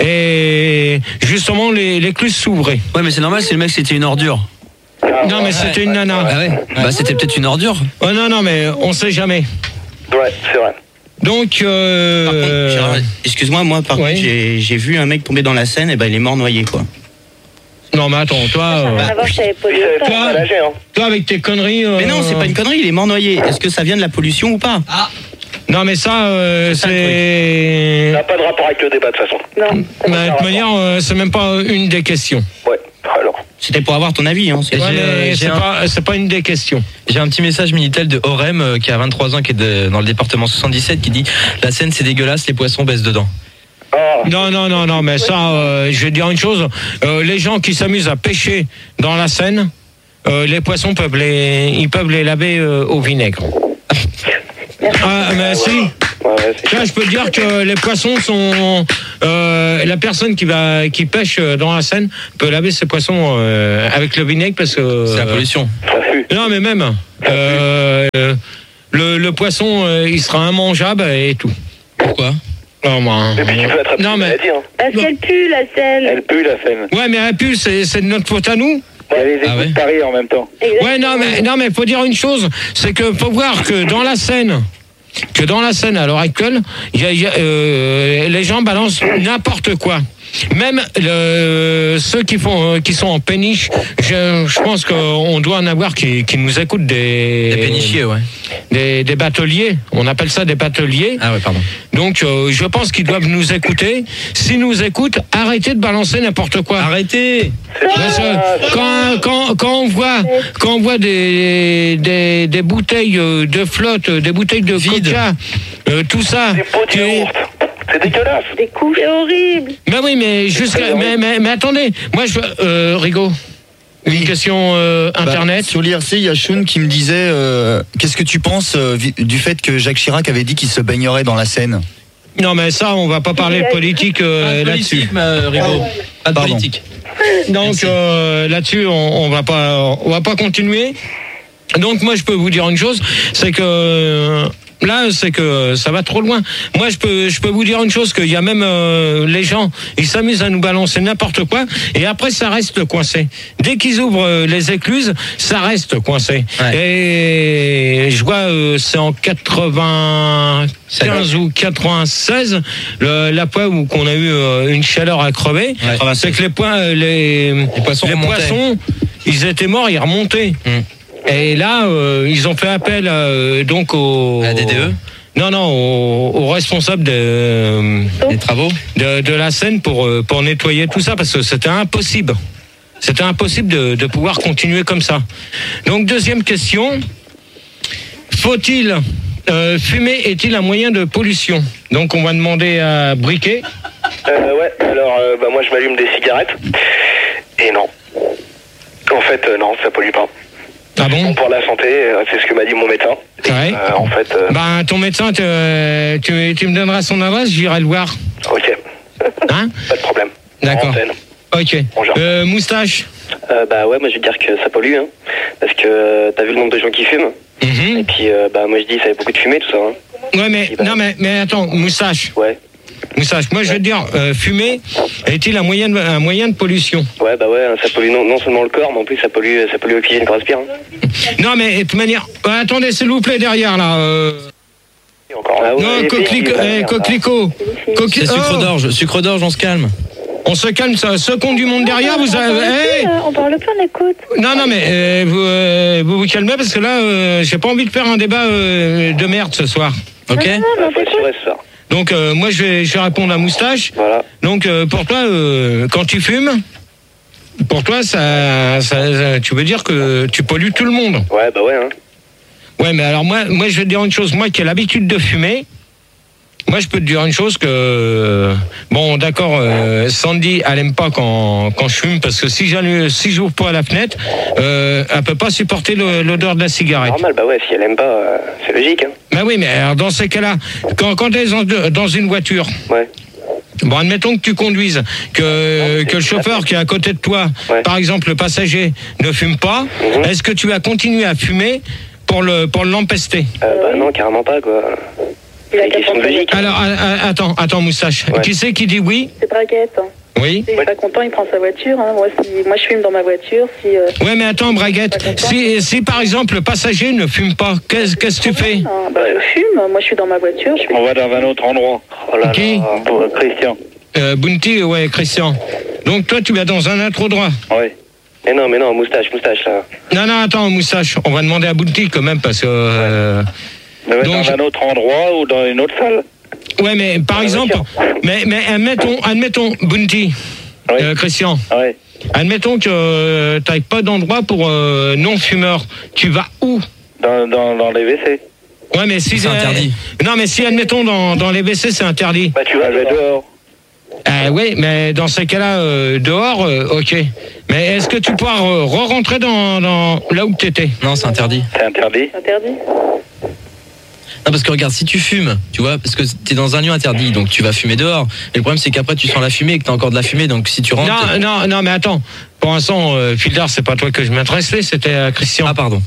et justement les, les l'écluse s'ouvraient. Ouais, mais c'est normal si le mec c'était une ordure. Non, mais c'était une nana. Ah ouais. Bah c'était peut-être une ordure. Oh non, non, mais on sait jamais. Ouais, c'est vrai. Donc, euh... Par contre, Gérard, excuse-moi, moi par Ouais. contre, j'ai, j'ai vu un mec tomber dans la Seine, et ben il est mort noyé, quoi. Non mais attends, toi, euh, Rien à voir, je savais pas de toi, ça. toi avec tes conneries. euh, Mais non, c'est pas une connerie, il est mort noyé. Est-ce que ça vient de la pollution ou pas? Ah. Non mais ça, euh, c'est. Ça n'a pas de rapport avec le débat de toute façon. Non. Mais de toute manière, euh, c'est même pas une des questions. Ouais, alors. C'était pour avoir ton avis. Hein. Ouais, mais c'est pas, c'est pas une des questions. J'ai un petit message Minitel de Orem euh, qui a vingt-trois ans, qui est de- dans le département soixante-dix-sept, qui dit la Seine c'est dégueulasse, les poissons baissent dedans. Non, non, non, non, mais ça, euh, je vais dire une chose. Euh, les gens qui s'amusent à pêcher dans la Seine, euh, les poissons peuvent les, ils peuvent les laver euh, au vinaigre. Ah, mais si. Là, je peux te dire que les poissons sont. Euh, la personne qui va, qui pêche dans la Seine peut laver ses poissons euh, avec le vinaigre parce que. C'est la pollution. Non, mais même. Euh, le, le poisson, euh, il sera immangeable et tout. Pourquoi? Non, moi, Et puis tu peux attraper non, une mais. maladie, hein. Parce qu'elle pue, la scène. Elle pue la Seine. Ouais, mais la puce, c'est c'est de notre faute à nous. Il y a les égouts de Paris en même temps. Ouais, non, mais non, mais faut dire une chose, c'est que faut voir que dans la Seine, que dans la Seine à l'heure actuelle, il y a, il y a, euh, les gens balancent n'importe quoi. Même le, ceux qui font, euh, qui sont en péniche, je, je pense qu'on doit en avoir qui, qui nous écoutent des. Des pénichiers, ouais. Des, des bateliers. On appelle ça des bateliers. Ah ouais, pardon. Donc, euh, je pense qu'ils doivent nous écouter. S'ils nous écoutent, arrêtez de balancer n'importe quoi. Arrêtez. Parce que quand, quand, quand on voit, quand on voit des, des, des bouteilles de flotte, des bouteilles de coca, euh, tout ça. qui est- C'est dégueulasse. Des couches. C'est horrible. Mais oui, mais jusqu'à, mais, mais, mais attendez, moi je, euh, Rigaud, une question euh, Bah, internet. sur l'I R C, il y a Sean qui me disait euh, qu'est-ce que tu penses euh, vi- du fait que Jacques Chirac avait dit qu'il se baignerait dans la Seine? Non, mais ça, on va pas parler de politique euh, là-dessus. Rigaud. Pas de Pardon. politique. Donc euh, là-dessus, on, on va pas, on va pas continuer. Donc moi, je peux vous dire une chose, c'est que euh, là, c'est que ça va trop loin. Moi, je peux, je peux vous dire une chose, qu'il y a même euh, les gens, ils s'amusent à nous balancer n'importe quoi, et après, ça reste coincé. Dès qu'ils ouvrent euh, les écluses, ça reste coincé. Ouais. Et je vois, euh, c'est en quatre-vingt-quinze ou quatre-vingt-seize, le, la fois où qu'on a eu euh, une chaleur à crever, Ouais. c'est que les, points, les, Les poissons les remontaient. poissons, ils étaient morts, ils remontaient. Hum. Et là, euh, ils ont fait appel euh, donc au La D D E? Non, non, aux, aux responsables de, Les travaux? de, de la Seine pour, euh, pour nettoyer tout ça, parce que c'était impossible. C'était impossible de, de pouvoir continuer comme ça. Donc, deuxième question. Faut-il euh, fumer est-il un moyen de pollution? Donc, on va demander à Briquet. Euh, ouais, alors euh, bah, moi je m'allume des cigarettes. Et non. En fait, euh, non, ça pollue pas. Ah bon? Pour la santé, euh, c'est ce que m'a dit mon médecin. C'est vrai? Euh, en fait, euh, Ben, ton médecin, te- tu, tu me donneras son adresse, j'irai le voir. ok. Hein? Pas de problème. D'accord. Antenne. Ok. Euh, moustache. Euh, bah ouais, moi je vais dire que ça pollue, hein. Parce que euh, t'as vu le nombre de gens qui fument. Mhm. Et puis, euh, bah moi je dis, ça fait beaucoup de fumée tout ça. Hein. Ouais, mais, non, mais, mais attends, moustache. Ouais. Moustache, moi je veux te dire, euh, fumer est-il un moyen, de, un moyen de pollution? Ouais, bah ouais, ça pollue non, non seulement le corps, mais en plus ça pollue, ça pollue l'oxygène qu'on respire. Hein. Non, mais de toute manière. euh, attendez, s'il vous plaît, derrière là. Euh... Encore, ah ouais, non, les coquelicot. filles, Eh, coquelicot. Coqui- C'est sucre oh, d'orge. Sucre d'orge, on se calme. on se calme, ça. Ceux qui ont du monde derrière, vous avez. eh, On parle plus, on écoute. non, non, mais euh, vous, euh, vous vous calmez parce que là, euh, j'ai pas envie de faire un débat euh, de merde ce soir. Ok? Non, non, non, faut assurer ce soir. Donc, euh, moi, je vais, je vais répondre à Moustache. Voilà. Donc, euh, pour toi, euh, quand tu fumes, pour toi, ça, ça, ça- tu veux dire que tu pollues tout le monde. Ouais, bah ouais, hein. Ouais, mais alors moi, moi, je vais te dire une chose. Moi qui ai l'habitude de fumer, moi, je peux te dire une chose que... Bon, d'accord, euh, Sandy, elle aime pas quand, quand je fume, parce que si j'allume, si j'ouvre pas la fenêtre, euh, elle peut pas supporter le- l'odeur de la cigarette. Normal, bah ouais, si elle aime pas, euh, c'est logique, hein. Ben oui, mais alors, dans ces cas-là, quand, quand tu es dans, dans une voiture... Ouais. Bon, admettons que tu conduises, que, que le chauffeur qui est à côté de toi, Ouais. par exemple le passager, ne fume pas, Mhm. est-ce que tu vas continuer à fumer pour le pour l'empester? Euh, bah non, carrément pas, quoi. Il a C'est une question de logique. Alors, a- a- attends, attends, Moustache. Ouais. Qui c'est qui dit oui? C'est Braguette. Hein. Oui. S'il est pas content, il prend sa voiture. Hein. Moi, si, moi, je fume dans ma voiture. Si, euh, Ouais, mais attends, Braguette. Si, si par exemple le passager ne fume pas, qu'est-ce qu'est-ce que tu fais? non, bah, je fume. Moi, je suis dans ma voiture. Je fume. On va dans un autre endroit. Oh là Qui? là, pour Christian. Euh, Bounty, ouais, Christian. Donc toi, tu vas dans un intro droit. Ouais. Mais non, mais non, moustache, moustache, là. Non, non, attends, moustache. On va demander à Bounty quand même, parce que... Euh, ouais. donc, dans un autre endroit ou dans une autre salle. Ouais, mais par exemple... Mais, mais admettons, admettons, Bounty, oui. euh, Christian. Ouais. Admettons que euh, tu n'as pas d'endroit pour euh, non-fumeurs. Tu vas où? Dans, dans, dans les W C. Ouais, mais si... C'est euh, interdit. Non, mais si, admettons, dans, dans les W C, c'est interdit. Bah, tu vas aller dehors. Euh, oui, mais dans ces cas-là, euh, dehors, euh, ok. Mais est-ce que tu pourras re- re-rentrer dans, dans là où tu étais? Non, c'est interdit. C'est interdit. Interdit. Non, parce que regarde, si tu fumes, tu vois, parce que t'es dans un lieu interdit, donc tu vas fumer dehors. Et le problème, c'est qu'après, tu sens la fumée et que t'as encore de la fumée, donc si tu rentres... Non, non, non, mais attends. Pour l'instant, euh, Fildar, c'est pas toi que je m'intéressais, c'était euh, Christian. Ah, pardon.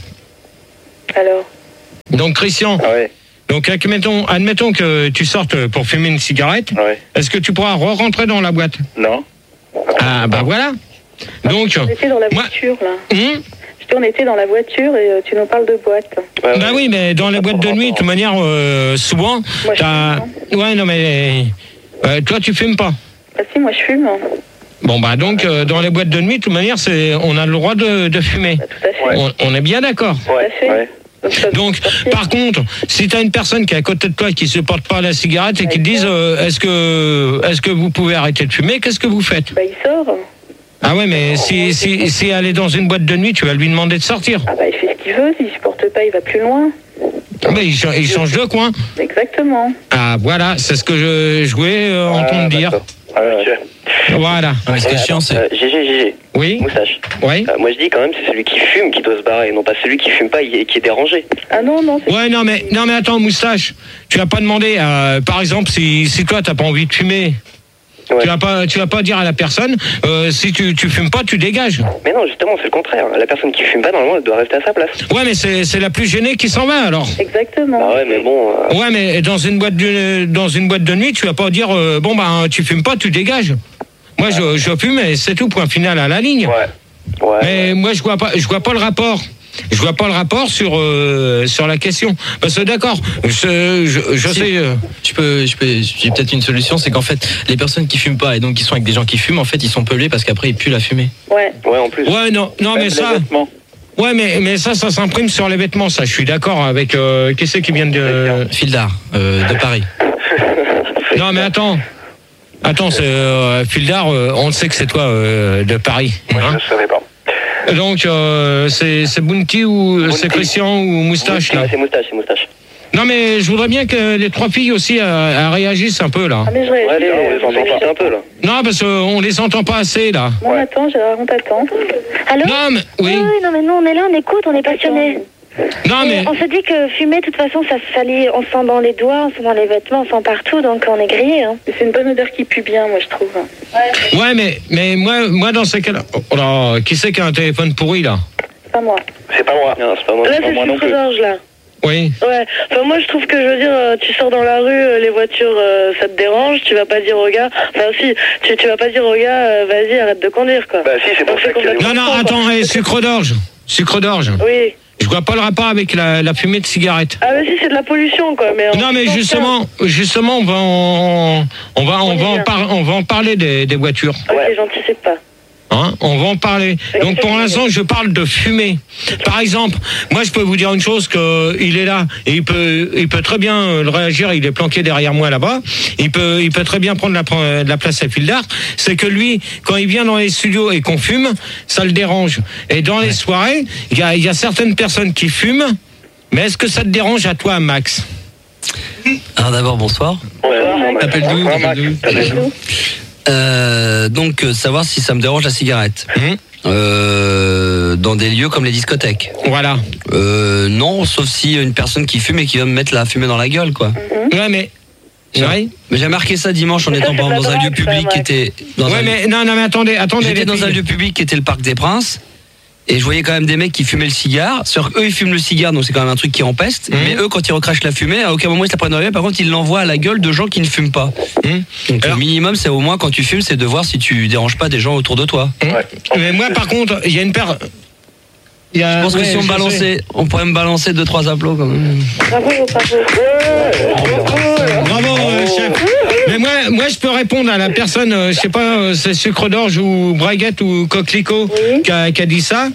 Alors. Donc, Christian. Ah ouais. Donc, admettons, admettons que tu sortes pour fumer une cigarette. Ouais. Est-ce que tu pourras re-rentrer dans la boîte? Non. Ah, bah voilà. Donc... On était dans la moi- voiture, là. Hum Je dis, on était dans la voiture et euh, tu nous parles de boîte. Ouais, Bah ouais. oui, mais dans les boîtes de nuit, de toute manière, euh, souvent, Moi, je t'as... Ouais, non, mais... euh, toi, tu fumes pas. Ah si, moi je fume. Bon, bah donc, euh, dans les boîtes de nuit, de toute manière, c'est, on a le droit de, de fumer. Tout à fait. On, on est bien d'accord. Ouais, fait. ouais. Donc, par contre, si tu as une personne qui est à côté de toi qui supporte pas la cigarette et qui te dise euh, est-ce que est-ce que vous pouvez arrêter de fumer, qu'est-ce que vous faites? Bah il sort. Ah ouais, mais si, si, si elle est dans une boîte de nuit, tu vas lui demander de sortir. Ah bah il fait ce qu'il veut, s'il supporte pas, il va plus loin. Mais il, cha- il change de coin. Exactement. Ah voilà, c'est ce que je, je voulais euh, entendre dire. Ah, ouais. Voilà. Ah, mais ce qui est chiant, c'est... Euh, G G, G G. Oui. Moustache. Oui. Euh, moi je dis quand même c'est celui qui fume qui doit se barrer, non pas celui qui fume pas et qui est dérangé. Ah non, non. Ouais, non mais non mais attends, moustache, tu vas pas demander, euh, par exemple, si, si toi t'as pas envie de fumer, Ouais. tu vas pas tu vas pas dire à la personne, euh, si tu tu fumes pas, tu dégages. Mais non, justement, c'est le contraire. La personne qui fume pas, normalement, elle doit rester à sa place. Ouais, mais c'est c'est la plus gênée qui s'en va alors. Exactement. Ah ouais, mais bon. euh, Ouais, mais dans une boîte de dans une boîte de nuit, tu vas pas dire euh, bon bah tu fumes pas, tu dégages. Moi je je fume et c'est tout, point final à la ligne. Ouais. Ouais. Mais moi je vois pas je vois pas le rapport. Je vois pas le rapport sur euh, sur la question. Parce que d'accord, je je, je Si. sais. euh, Je peux, je peux, j'ai peut-être une solution, c'est qu'en fait, les personnes qui fument pas et donc qui sont avec des gens qui fument, en fait, ils sont pollués parce qu'après ils puent la fumée. Ouais. Ouais, en plus. Ouais, non, non, mais Même ça. les vêtements. Ouais, mais, mais ça, ça s'imprime sur les vêtements, ça. Je suis d'accord avec. Euh, qui c'est qui vient de. Fildar, euh, de Paris. Non, mais attends. Attends, c'est euh, Fildar, euh, on sait que c'est toi euh, de Paris. Moi, hein. je savais pas. Donc, euh, c'est c'est Bounty ou Bounty. c'est Christian ou Moustache, là. C'est moustache, c'est moustache. Non, mais je voudrais bien que les trois filles aussi euh, elles réagissent un peu, là. Ah mais je Ouais, réagis. les gens, on les entend pas un peu là. Non, parce qu'on les entend pas assez, là. Bon, attends, Gérard, on t'attend. Allô? Non, mais. Oui. Oui, non, mais nous, on est là, on écoute, on est passionnés. Non, Et mais. on se dit que fumer, de toute façon, ça se salit, on sent dans les doigts, on sent dans les vêtements, on sent partout, donc on est grillé. Hein. C'est une bonne odeur qui pue bien, moi je trouve. Ouais, mais, mais moi, moi, dans ces cas-là. Oh là, qui c'est qui a un téléphone pourri, là? Pas moi. C'est pas moi. Non, c'est pas moi. Là, c'est pas c'est moi non sucre plus. d'orge, là. Oui. Ouais. Enfin, moi, je trouve que, je veux dire, euh, tu sors dans la rue, euh, les voitures, euh, ça te dérange, tu vas pas dire au gars... Enfin, si, tu, tu vas pas dire au gars, euh, vas-y, arrête de conduire, quoi. Bah si, c'est pour On ça fait qu'il y a- complètement Non, non, con, quoi. attends, hey, sucre d'orge. Sucre d'orge. Oui. Je vois pas le rapport avec la, la fumée de cigarette. Ah, mais si, c'est de la pollution, quoi. Mais en- Non, mais justement, justement, on va en, on va, on va en, par- on va en parler des, des voitures. Ok, j'anticipe pas. Hein, on va en parler. Donc pour l'instant, je parle de fumée. Par exemple, moi, je peux vous dire une chose, que il est là et il peut, il peut très bien euh, réagir. Il est planqué derrière moi là-bas. Il peut, il peut très bien prendre la, pre- la place à Fildar. C'est que lui, quand il vient dans les studios et qu'on fume, ça le dérange. Et dans les soirées, il y a, il y a certaines personnes qui fument. Mais est-ce que ça te dérange à toi, Max? Alors d'abord, bonsoir. T'appelles d'où? T'appelles d'où? Euh, donc, euh, savoir si ça me dérange la cigarette. Mmh. Euh, dans des lieux comme les discothèques. Voilà. Euh, non, sauf si une personne qui fume et qui vient me mettre la fumée dans la gueule, quoi. Ouais, mais. Ouais. Mais j'ai remarqué ça dimanche en Mais ça, étant c'est par de la exemple, dans un lieu drogue, public ça, qui ouais. était. Dans Ouais, un... mais non, non, mais attendez, attendez. J'étais les dans un filles. lieu public qui était le Parc des Princes. Et je voyais quand même des mecs qui fumaient le cigare. C'est-à-dire qu'eux, ils fument le cigare, donc c'est quand même un truc qui empeste. Mmh. Mais eux, quand ils recrachent la fumée, à aucun moment ils se la prennent dans la gueule. Par contre, ils l'envoient à la gueule de gens qui ne fument pas. Mmh. Donc le minimum, c'est au moins quand tu fumes, c'est de voir si tu déranges pas des gens autour de toi. Mmh. Mais moi, par contre, il y a une paire. Je pense que ouais, si on je balançait, on pourrait me balancer deux trois applaudissements quand même. Bravo, bravo. Bravo, euh, chef. Mais moi, moi, je peux répondre à la personne, euh, je sais pas, euh, c'est Sucre d'Orge ou Braguette ou Coquelicot qui, a, qui a dit ça.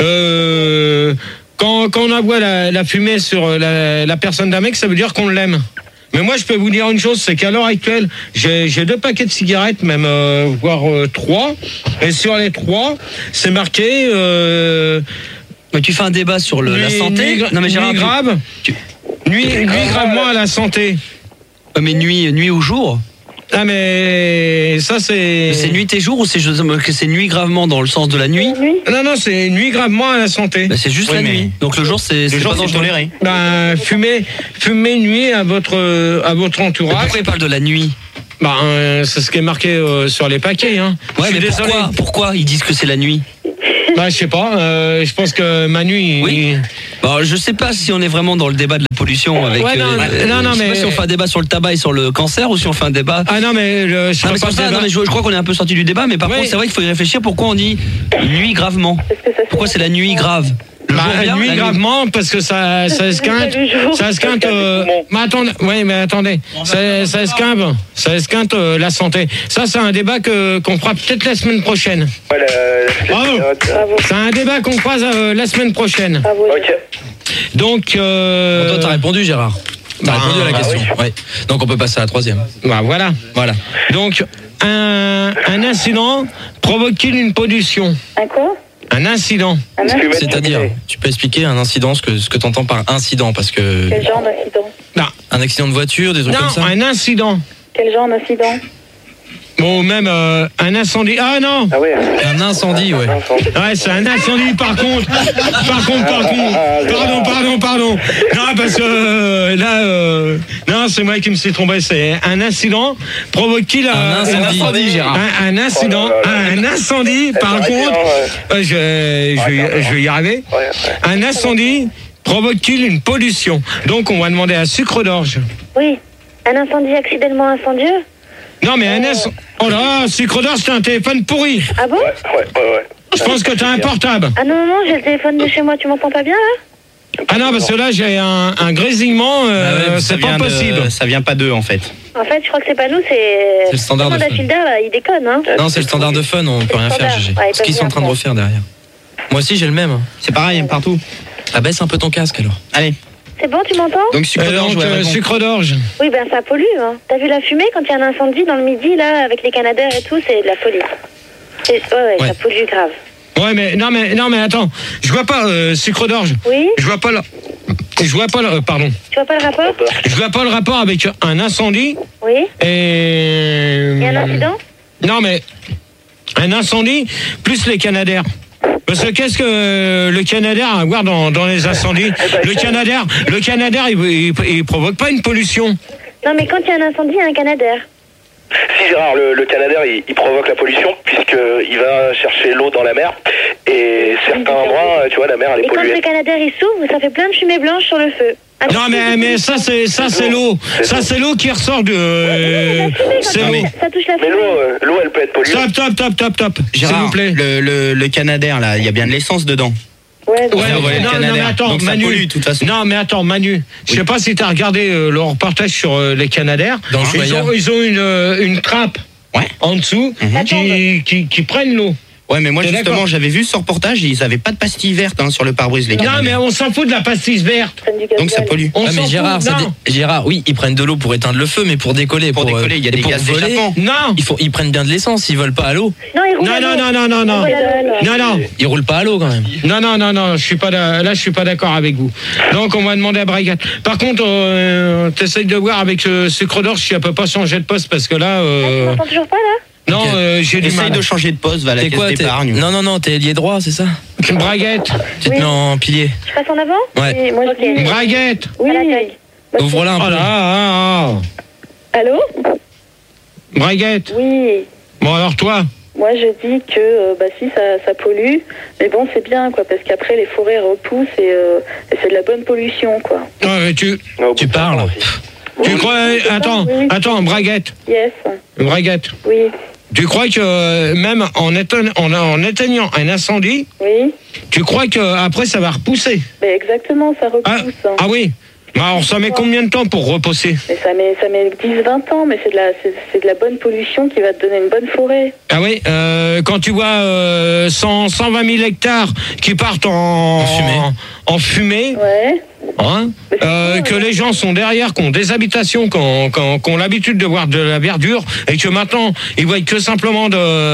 Euh, quand, quand on envoie la, la fumée sur la, la personne d'un mec, ça veut dire qu'on l'aime. Mais moi, je peux vous dire une chose, c'est qu'à l'heure actuelle, j'ai, j'ai deux paquets de cigarettes, même euh, voire euh, trois. Et sur les trois, c'est marqué. Euh, Mais tu fais un débat sur le, nuit, la santé. Nuit, non mais j'ai nuit grave. Tu... Nuit, nuit gravement à la santé. Ouais, mais nuit, nuit ou jour? Ah mais ça c'est. C'est nuit et jour ou c'est que c'est nuit gravement dans le sens de la nuit? Non non, c'est nuit gravement à la santé. Bah, c'est juste oui, la mais... nuit. Donc le jour c'est le jour pas c'est toléré. Bah fumer fumer nuit à votre à votre entourage. Mais pourquoi il parle de la nuit? Bah euh, c'est ce qui est marqué euh, sur les paquets hein. Ouais mais désolé. pourquoi pourquoi ils disent que c'est la nuit? Bah je sais pas, euh, je pense que Manu il... Oui. Bon, je sais pas si on est vraiment dans le débat de la pollution avec ouais, non, euh, non, non, je sais mais pas si on fait un débat sur le tabac et sur le cancer ou si on fait un débat. Ah non mais le, je, non, mais, pas ça, non, mais je, je crois qu'on est un peu sorti du débat mais par oui. contre c'est vrai qu'il faut y réfléchir pourquoi on dit nuit gravement. Pourquoi c'est la nuit grave? Bah, bien, nuit gravement nuit. Parce que ça ça esquinte ça esquinte euh, mais attendez oui mais attendez ça, ça esquinte ça esquinte euh, la santé. Ça c'est un débat que qu'on fera peut-être la semaine prochaine. Voilà, bravo. Bravo. C'est un débat qu'on fera euh, la semaine prochaine. Bravo. Ok. Donc euh... bon, toi t'as répondu Gérard. T'as bah, répondu à la bah, question. Oui. Ouais. Donc on peut passer à la troisième. Bah voilà. Voilà. Donc un un incident provoque-t-il une pollution? Un quoi? Un incident. C'est-à-dire, tu peux expliquer un incident, ce que, ce que tu entends par incident, parce que... Quel genre d'incident? Non. Un accident de voiture, des trucs non, comme ça? Non, un incident. Quel genre d'incident? Bon, même euh, un incendie. Ah non! Ah ouais. Un incendie, ouais. Ouais, c'est un incendie par contre. Par contre, par contre. Pardon, pardon, pardon. Non, parce que euh, là, euh, non, c'est moi qui me suis trompé. C'est un incident provoque-t-il un, un incendie, incendie Gérard. Un, un incident, oh là là. un incendie. Par contre, euh, je, je, vais, je vais y arriver. Un incendie provoque-t-il une pollution? Donc, on va demander à Sucre d'Orge. Oui. Un incendie accidentellement incendieux? Non, mais un incendie. Oh là, Sucre d'Orge, c'est un téléphone pourri. Ah bon? Ouais, ouais, ouais. ouais. Je pense que t'as un portable. Ah non, non, non, j'ai le téléphone de chez moi, tu m'entends pas bien là? Ah non, parce que là j'ai un, un grésillement, euh, ah ouais, c'est pas possible. De, ça vient pas d'eux en fait. En fait, je crois que c'est pas nous, c'est. C'est le standard de fun. Là, il déconne, hein. Non, c'est le standard de fun, on peut rien faire, G G. Ouais, ce qu'ils sont en train de refaire derrière. Moi aussi j'ai le même. C'est pareil, partout. Ah, baisse un peu ton casque alors. Allez. C'est bon, tu m'entends? Donc sucre d'orge, euh, ouais, sucre d'orge. Oui, ben ça pollue, hein. T'as vu la fumée quand il y a un incendie dans le midi, là, avec les canadaires et tout, c'est de la folie. C'est... Ouais, ouais, ouais, ça pollue grave. Ouais, mais non, mais non, mais attends, je vois pas euh, Sucre d'Orge. Oui. Je vois pas le, je vois pas le, euh, pardon. Tu vois pas le rapport? Je vois pas le rapport avec un incendie. Oui. Et. Et un incident? Non, mais un incendie plus les canadaires. Parce que qu'est-ce que le canadair a à voir dans, dans les incendies? Le canadair, le canadair, il, il, il provoque pas une pollution. Non, mais quand il y a un incendie, il y a un canadair. Si Gérard, le, le canadair, il, il provoque la pollution puisqu'il va chercher l'eau dans la mer et certains endroits, tu vois, la mer elle est et polluée. Et quand le canadair il s'ouvre, ça fait plein de fumée blanche sur le feu. Ah, non mais mais ça c'est ça c'est l'eau, ça c'est l'eau qui ressort de. Euh, c'est l'eau. Ça touche la fumée. Mais l'eau, euh, l'eau elle peut être polluée. Top top top top top. S'il vous plaît. Le, le le canadair là, il y a bien de l'essence dedans. Ouais, ouais, ouais, non, non, mais attends, donc Manu, ça pollue, de toute façon. Non, mais attends, Manu, oui. Je sais pas si tu as regardé euh, leur reportage sur euh, les canadaires. Dans ils, ont, ils ont une, euh, une trappe ouais. en dessous mm-hmm. qui, qui, qui prennent l'eau. Ouais, mais moi, T'es justement, j'avais vu ce reportage, ils avaient pas de pastilles vertes hein, sur le pare-brise, les canadiens. Non, mais on s'en fout de la pastille verte. Donc ça pollue. On ah, mais Gérard, ça dé... Gérard, oui, ils prennent de l'eau pour éteindre le feu, mais pour décoller. Pour, pour décoller, il y a des gaz d'échappement. Non. Ils, font... ils prennent bien de l'essence, ils volent pas à l'eau. Non, ils roulent non, à l'eau. non, non, non, non, non. Non, non. Ils roulent pas à l'eau quand même. Non, non, non, non, je suis pas là, là je suis pas d'accord avec vous. Donc on va demander à Brigade. Par contre, euh, t'essayes de voir avec ce Sucre d'Orge si elle peut pas changer de poste parce que là. Euh... Ah, tu m'entends toujours pas là? Non, euh, j'ai du mal. Essaye de changer de poste, va à la caisse d'épargne. Non, non, non, t'es lié droit, c'est ça? Braguette. Tu te mets en pilier. Je passe en avant? Ouais. Moi, okay. Braguette. Oui. Ouvre-la un peu. Oh là, ah, ah. Allô? Braguette. Oui. Bon, alors toi? Moi, je dis que euh, bah si ça, ça pollue, mais bon, c'est bien quoi, parce qu'après les forêts repoussent et, euh, et c'est de la bonne pollution quoi. Ouais, mais tu, non, tu parles. Tu oui, crois? oui, Attends, oui. attends, Braguette. Yes. Braguette. Oui. Tu crois que euh, même en, éteign- en, en éteignant un incendie, Oui. tu crois qu'après ça va repousser? Ben exactement, ça repousse. Ah, ah oui. Bah alors ça met combien de temps pour repousser? Mais ça met, ça met dix vingt ans, mais c'est de, la, c'est, c'est de la bonne pollution qui va te donner une bonne forêt. Ah oui, euh, quand tu vois euh, cent, cent vingt mille hectares qui partent en, en fumée, en fumée ouais. hein, euh, que les gens sont derrière, qui ont des habitations, qui ont, qui ont- qui ont l'habitude de voir de la verdure, et que maintenant ils voient que simplement de,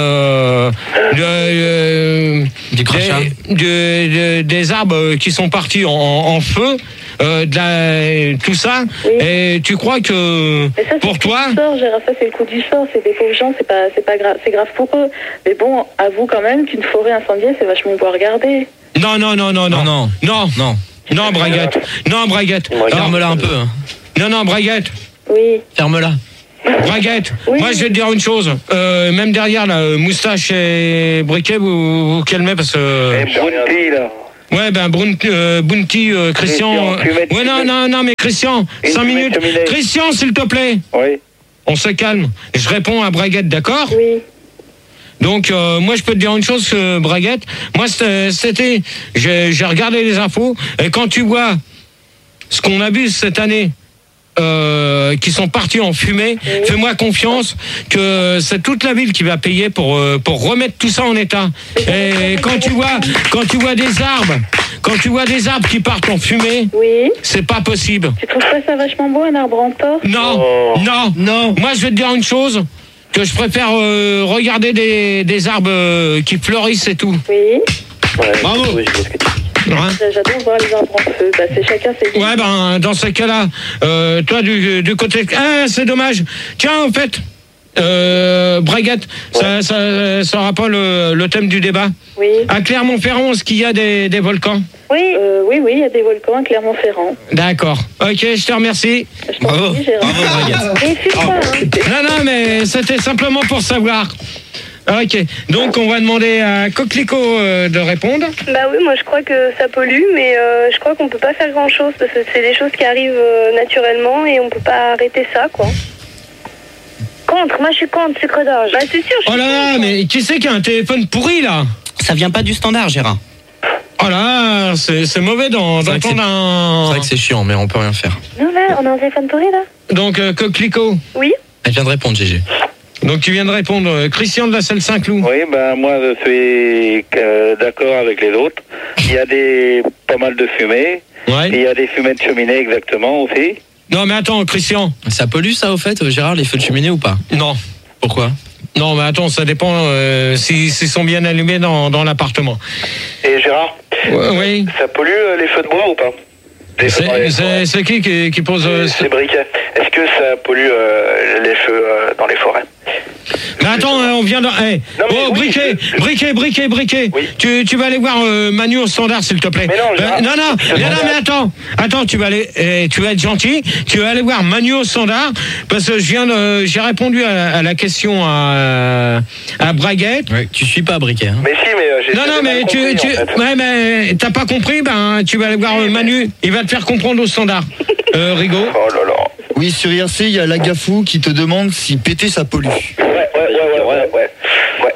de, euh, Du crachat. des, de- de- des arbres qui sont partis en, en feu. Euh, de la, tout ça, et tu crois que Mais ça, pour c'est toi, le coup du sort, Gérard, ça c'est le coup du sort, c'est des pauvres gens, c'est pas, c'est pas grave, c'est grave pour eux. Mais bon, avoue quand même qu'une forêt incendiée, c'est vachement beau à regarder. non, non, non, non, non, non, non, Non. non, Braguette, non, Braguette, Ferme-la un peu. hein. non, non, Braguette, Oui. Ferme-la. Braguette, moi je vais te dire une chose, euh, même derrière là, euh, Moustache et Briquet, vous vous calmez parce que... Bounty, là. Ouais, ben Brunti, euh, Bounty, euh, Christian... Christian, fumette, ouais, non, fumette. non, non, mais Christian, Une cinq fumette minutes. cheminée. Christian, s'il te plaît. Oui. On se calme. Je réponds à Braguette, d'accord? Oui. Donc, euh, moi, je peux te dire une chose, euh, Braguette. Moi, c'était, c'était- j'ai, j'ai regardé les infos, et quand tu vois ce qu'on a vu cette année, euh, qui sont partis en fumée, fais-moi confiance que c'est toute la ville qui va payer pour euh, pour remettre tout ça en état. Et quand tu vois quand tu vois des arbres, quand tu vois des arbres qui partent en fumée, Oui. c'est pas possible. Tu trouves pas ça vachement beau, un arbre en torse? Non, non, non. Moi, je vais te dire une chose, que je préfère euh, regarder des, des arbres euh, qui fleurissent et tout. Oui. Bravo. Hein? J'adore voir les arbres en feu. Bah, c'est chacun ses... Ouais, ben, dans ce cas-là, euh, toi, du, du côté... Ah, c'est dommage. Tiens, en fait, euh, Braguette, ça, ça sera pas le, le thème du débat. Oui. À Clermont-Ferrand, est-ce qu'il y a des, des volcans? Oui. Euh, oui, oui, il y a des volcans à Clermont-Ferrand. D'accord. Ok, je te remercie. Bravo. Bravo, Non, non, mais c'était simplement pour savoir. Ok, donc on va demander à Coquelicot euh, de répondre. Bah oui, moi je crois que ça pollue, mais euh, je crois qu'on peut pas faire grand chose parce que c'est des choses qui arrivent euh, naturellement et on peut pas arrêter ça, quoi. Contre, moi je suis contre sucre d'orge. Bah c'est sûr. Oh là là, mais qui c'est qui a un téléphone pourri là? Ça vient pas du standard, Gérard. Oh là, c'est c'est mauvais dans, C'est vrai que d'entendre c'est- un... C'est vrai que c'est chiant, mais on peut rien faire. Non, là, on a un téléphone pourri là. Donc, euh, Coquelicot. Oui. Elle vient de répondre, G G. Donc tu viens de répondre, euh, Christian de la Selle Saint-Cloud. Oui, ben moi je suis euh, d'accord avec les autres. Il y a des pas mal de fumée. Ouais. Et il y a des fumées de cheminée exactement aussi. Non mais attends, Christian. Ça pollue ça au fait, Gérard, les feux de cheminée ou pas? Non. Pourquoi? Non mais attends, ça dépend euh, s'ils s'ils sont bien allumés dans, dans l'appartement. Et Gérard, oui. ça pollue euh, les feux de bois ou pas? Les feux dans les C'est forêts. c'est- c'est qui qui, qui pose... euh, C'est Briquet. Est-ce que ça pollue euh, les feux euh, dans les forêts? Mais attends, hein, on vient de... Hey. Oh, briquet, briquet, briquet, briquet. Tu, tu vas aller voir euh, Manu au standard, s'il te plaît. non, Euh, non, non, non, non, mais attends. Attends, tu vas aller... eh, tu vas être gentil. Tu vas aller voir Manu au standard, parce que je viens de... J'ai répondu à, à la question à, à Braguette. Ouais, tu suis pas Briquet. Hein. Mais si, mais euh, j'ai Non, non, j'ai mais mal tu... compris, tu en fait. ouais, mais t'as pas compris, ben, tu vas aller voir euh, Manu. Il va te faire comprendre au standard. Euh, Rigaud. Oh là là. Oui, sur I R C, il y a Lagafou qui te demande si péter ça pollue. Ouais, ouais, ouais, ouais, ouais, ouais. ouais.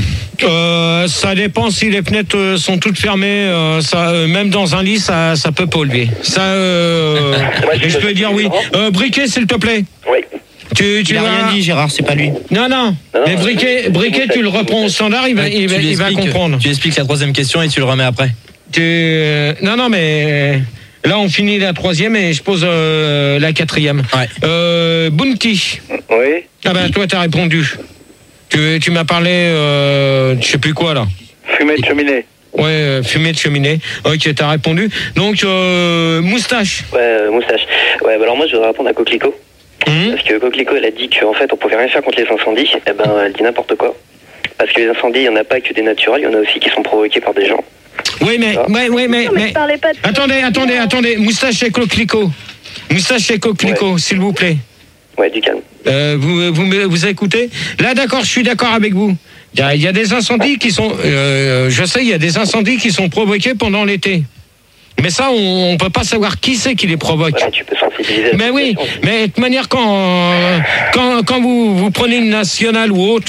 Euh, ça dépend si les fenêtres euh, sont toutes fermées. Euh, ça, euh, même dans un lit, ça, ça peut polluer. Ça, euh, et je peux dire oui. Euh, Briquet, s'il te plaît. Oui. Tu, tu Il a vas- rien dit, Gérard, c'est pas lui. Non, non. Mais Briquet, Briquet, tu le reprends au standard, il va, il va, Tu lui il va expliques- comprendre. Tu expliques la troisième question et tu le remets après. Tu, euh, non, non, mais là, on finit la troisième et je pose euh, la quatrième. Euh, Bounty. Oui. Ah ben, toi, t'as répondu. Tu, tu m'as parlé, euh, je sais plus quoi là. Fumée de cheminée. Ouais, euh, fumée de cheminée. Ok, t'as répondu. Donc, euh, Moustache. Ouais, euh, moustache. Ouais, bah alors moi je voudrais répondre à Coquelicot. Mmh. Parce que Coquelicot elle a dit qu'en fait on pouvait rien faire contre les incendies. Eh ben elle dit n'importe quoi. Parce que les incendies, il n'y en a pas que des naturels, il y en a aussi qui sont provoqués par des gens. Oui, mais, ouais, ouais, mais, Non, mais je parlais pas de... attendez, attendez, attendez. Moustache et Coquelicot. Moustache et Coquelicot, s'il vous plaît. Ouais, du calme. Euh, vous, vous, me- vous écoutez? Là, d'accord, je suis d'accord avec vous. Il y a, il y a des incendies qui sont... Euh, je sais, il y a des incendies qui sont provoqués pendant l'été. Mais ça, on ne peut pas savoir qui c'est qui les provoque. Ouais, tu peux sensibiliser. Mais oui, mais de toute manière, quand, quand, quand vous, vous prenez une nationale ou autre,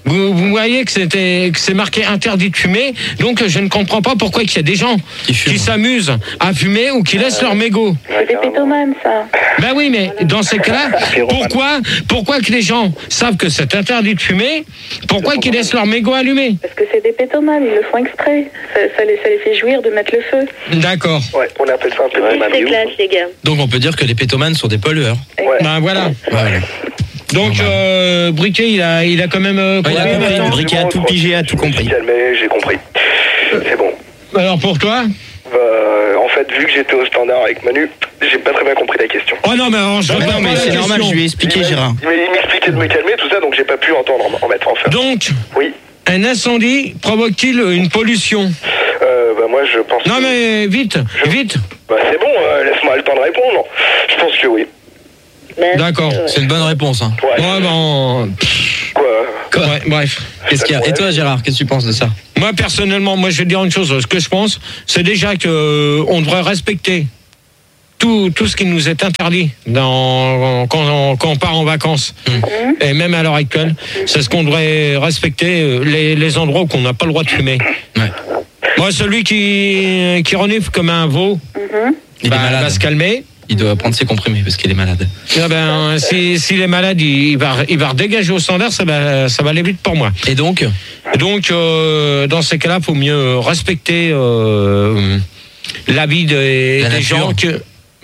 Vous, vous voyez que c'était que c'est marqué interdit de fumer, donc je ne comprends pas pourquoi il y a des gens qui, qui s'amusent à fumer ou qui laissent leur mégot. C'est des pétomanes, ça. Ben oui, mais dans ces cas-là, pourquoi, pourquoi que les gens savent que c'est interdit de fumer, pourquoi qu'ils laissent leur mégot allumé? Parce que c'est des pétomanes, ils le font exprès. Ça, ça, les, ça les fait jouir de mettre le feu. D'accord. Ouais, on appelle ça un pétomane. C'est classe, les gars. Donc on peut dire que les pétomanes sont des pollueurs. Ouais. Ben voilà. Voilà. Donc, euh, Briquet, il a, il a quand même... Euh, ouais, il a compris, Briquet a tout pigé, a tout compris. Calmé, j'ai compris. C'est bon. Alors, pour toi? Euh, en fait, vu que j'étais au standard avec Manu, j'ai pas très bien compris la question. Oh non, mais alors, je non, non, mais c'est normal, je lui ai expliqué, Gérard. Il m'expliquait de me calmer, tout ça, donc j'ai pas pu entendre en mettre en fait. Donc, oui. Un incendie provoque-t-il une pollution? Euh, bah moi, je pense... Non, que... mais vite, je... vite. Bah c'est bon, euh, laisse-moi le temps de répondre. Je pense que oui. D'accord, c'est une bonne réponse. Hein. Ouais. Ouais, bon... Quoi, Quoi ouais, bref. Qu'est-ce qu'il y a? Et toi, Gérard, qu'est-ce que tu penses de ça? Moi, personnellement, moi, je vais dire une chose. Ce que je pense, c'est déjà que euh, on devrait respecter tout, tout ce qui nous est interdit dans, quand, on, quand on part en vacances. Mmh. Et même à l'heure actuelle, c'est ce qu'on devrait respecter, les, les endroits où on n'a pas le droit de fumer. Ouais. Moi, celui qui, qui renifle comme un veau, mmh. il bah, est malade. va se calmer. Il doit prendre ses comprimés parce qu'il est malade. Ah ben, si, s'il est malade, il, il, va, il va redégager au standard, ça va, ça va aller vite pour moi. Et donc Donc, euh, dans ces cas-là, il faut mieux respecter euh, l'avis des, des gens. Que,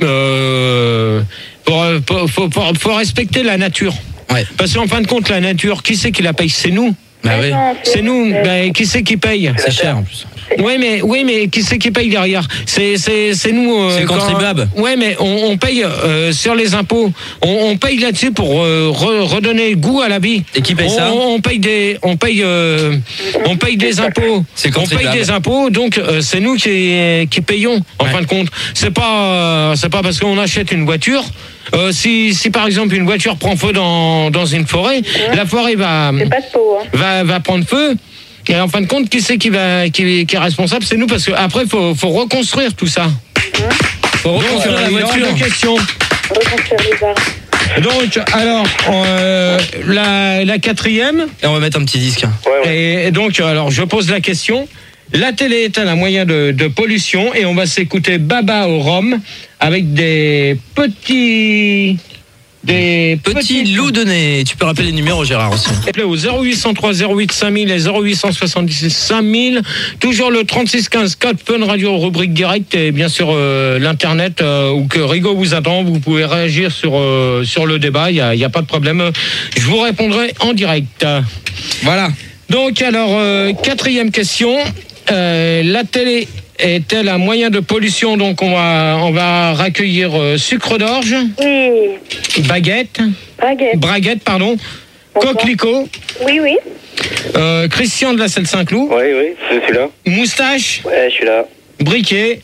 euh, pour, pour, faut, pour, faut respecter la nature. Ouais. Parce qu'en fin de compte, la nature, qui c'est qui la paye? C'est nous. Bah oui. C'est nous. Bah, qui c'est qui paye? C'est cher en plus. Oui, mais oui, mais qui c'est qui paye derrière? C'est c'est c'est nous. Euh, c'est le contribuable. Oui, mais on, on paye euh, sur les impôts. On, on paye là-dessus pour euh, re, redonner goût à la vie. Et qui paye on, ça? On paye des on paye euh, on paye des impôts. C'est on paye des impôts, donc euh, c'est nous qui qui payons en ouais. fin de compte. C'est pas euh, c'est pas parce qu'on achète une voiture. Euh, si, si par exemple une voiture prend feu dans, dans une forêt, mmh. la forêt va, pas de peau, hein. va va prendre feu. Et en fin de compte, qui c'est qui va qui, qui est responsable? C'est nous, parce qu'après, il faut, faut reconstruire tout ça. Mmh. Faut reconstruire la voiture. Deux questions. Reconstruire les arbres. Donc, alors, euh, la, la quatrième. Et on va mettre un petit disque. Ouais, ouais. Et, et donc, alors, je pose la question. La télé est-elle un moyen de, de pollution? Et on va s'écouter Baba au rhum avec des petits... Des petits, petits loups de nez. Tu peux rappeler les numéros, Gérard, aussi. Au zéro huit cent trois zéro huit cinq mille et zéro huit cent soixante-dix cinq mille. Toujours le trente-six quinze code Fun Radio rubrique direct et bien sûr euh, l'internet euh, où que Rigaud vous attend. Vous pouvez réagir sur euh, sur le débat. Il y a, y a pas de problème. Je vous répondrai en direct. Voilà. Donc alors euh, quatrième question. Euh, la télé est-elle un moyen de pollution? Donc on va on va recueillir euh, sucre d'orge. Oui. Baguette. Braguette. Braguette, pardon. Bonsoir. Coquelicot. Oui, oui. Euh, Christian de la Selle Saint-Cloud. Oui, oui, c'est celui-là. Moustache. Ouais, je suis là. Briquet.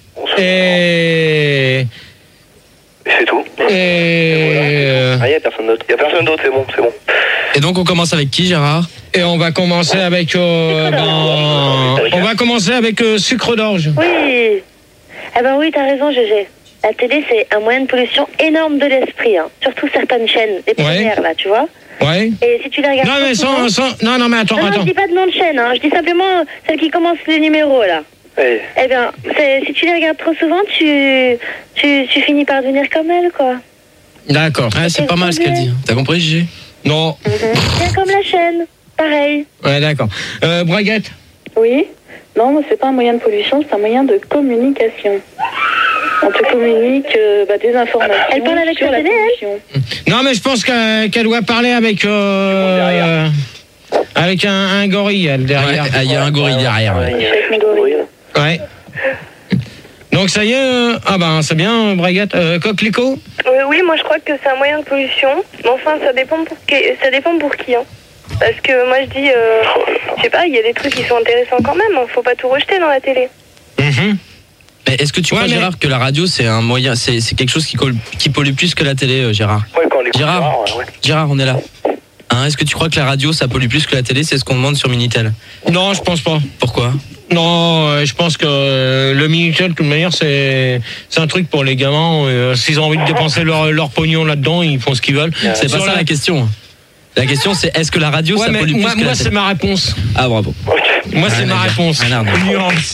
Et... C'est tout. Et... Ah, il n'y a personne d'autre. Il n'y a personne d'autre, c'est bon, c'est bon. Et donc on commence avec qui, Gérard? Et on va commencer avec... Euh, ben, on va commencer avec euh, sucre d'orge. Oui. Eh ben oui, t'as raison, Gégé. La télé, c'est un moyen de pollution énorme de l'esprit. Hein. Surtout certaines chaînes, les premières, ouais. là, tu vois. Ouais. Et si tu les regardes... Non, mais sans, sans... Non, non, mais attends, non, attends. Non, je dis pas de nom de chaîne, hein. Je dis simplement celle qui commence les numéros, là. Oui. Eh bien, si tu les regardes trop souvent, tu, tu, tu finis par devenir comme elle, quoi. D'accord. Ah, c'est pas mal ce qu'elle dit. T'as compris, Gégé? Non. Mm-hmm. Bien comme la chaîne. Pareil. Ouais, d'accord. Euh, Braguette? Oui. Non, c'est pas un moyen de pollution, c'est un moyen de communication. On te communique euh, bah, des informations. Elle parle avec la télé, elle? Non, mais je pense qu'elle qu'elle doit parler avec... Euh, avec un, un gorille, elle, derrière. Il ouais, y a un gorille derrière. Ouais. Ouais. ouais. Donc ça y est, euh, ah ben c'est bien, Braguette. Euh, Coquelicot? euh, Oui, moi je crois que c'est un moyen de pollution. Mais enfin, ça dépend pour qui, ça dépend pour qui. Hein. Parce que moi je dis, euh, je sais pas, il y a des trucs qui sont intéressants quand même. Hein. Faut pas tout rejeter dans la télé. Mm-hmm. Mais est-ce que tu ouais, crois, mais... Gérard, que la radio c'est un moyen, c'est, c'est quelque chose qui, colle, qui pollue plus que la télé, euh, Gérard? Ouais, quand on écoute Gérard, Gérard, ouais. Gérard, on est là. Hein, est-ce que tu crois que la radio ça pollue plus que la télé? C'est ce qu'on demande sur Minitel. Non, je pense pas. Pourquoi? Non, euh, je pense que euh, le Minitel, de toute manière, c'est c'est un truc pour les gamins. Euh, s'ils ont envie de dépenser leur, leur pognon là-dedans, ils font ce qu'ils veulent. C'est pas ça la... la question. La question c'est est-ce que la radio Ouais, ça mais pollue plus moi, que moi la c'est télé? ma réponse. Ah bravo. Moi c'est Rien ma à dire. réponse. Rien à dire. Nuance.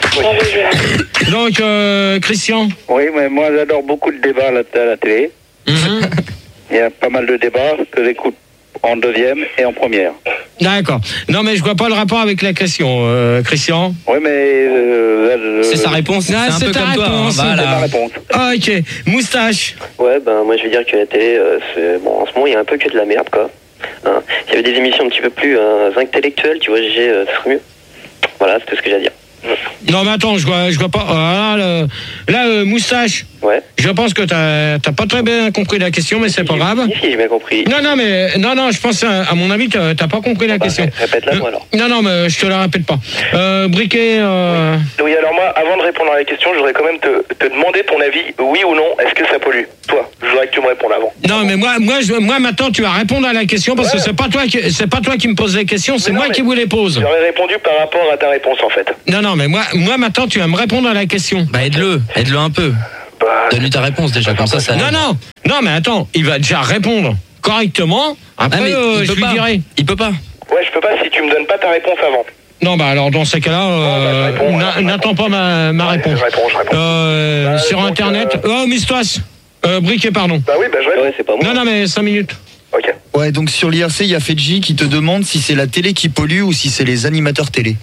Donc euh, Christian. Oui, mais moi j'adore beaucoup de débats à la, à la télé. Mhm. Il y a pas mal de débats que j'écoute en deuxième et en première. D'accord. Non mais je vois pas le rapport avec la question, euh, Christian. Oui, mais euh, là, je- C'est sa réponse. Ah, c'est un c'est peu ta comme toi. hein, réponse. voilà. C'est ma réponse. Ah, ok. Moustache. Ouais, ben moi je vais dire que la télé, euh, c'est... bon, en ce moment il y a un peu que de la merde, quoi. Hein. S'il y avait des émissions un petit peu plus euh, intellectuelles, tu vois, G G, euh, ce serait mieux. Voilà, c'est tout ce que j'ai à dire. Non mais attends, je vois, je vois pas. Ah, là, le- là euh, Moustache. Ouais. Je pense que t'as t'as pas très bien compris la question, mais c'est pas grave. Si, si, j'ai bien compris. Non, non, mais non, non, je pense à, à mon avis, t'as t'as pas compris la question. Répète-la moi alors. Non, non, mais je te la répète pas. Euh, Briquet. Euh... Oui, alors moi, avant de répondre à la question, je voudrais quand même te, te demander ton avis, oui ou non, est-ce que ça pollue? Toi, je voudrais que tu me répondes avant. Non, mais moi, moi, je, moi, maintenant, tu vas répondre à la question parce Ouais. que c'est pas toi qui, c'est pas toi qui me pose les questions, c'est Mais non, moi mais qui vous les pose. J'aurais répondu par rapport à ta réponse en fait. Non, non, mais moi, moi, maintenant, tu vas me répondre à la question. Bah aide-le, aide-le un peu. Donne-lui ta réponse déjà, comme ça ça Non, l'aide. non, non, mais attends, il va déjà répondre correctement. Après, Ah, mais euh, il je peut lui pas. dirai. Il peut pas. Ouais, je peux pas si tu me donnes pas ta réponse avant. Non, bah alors dans ces cas-là, euh, bah, je réponds, n'a- je n'attends pas ma, ma réponse. Je réponds, je réponds. Euh, Bah, sur donc, Internet. euh, Oh, Mistoise. Euh, Briquet, pardon. Bah oui, bah je réponds. Ouais, c'est pas moi. Non, non, mais cinq minutes. Ok. Ouais, donc sur l'I R C, il y a Fedji qui te demande si c'est la télé qui pollue ou si c'est les animateurs télé.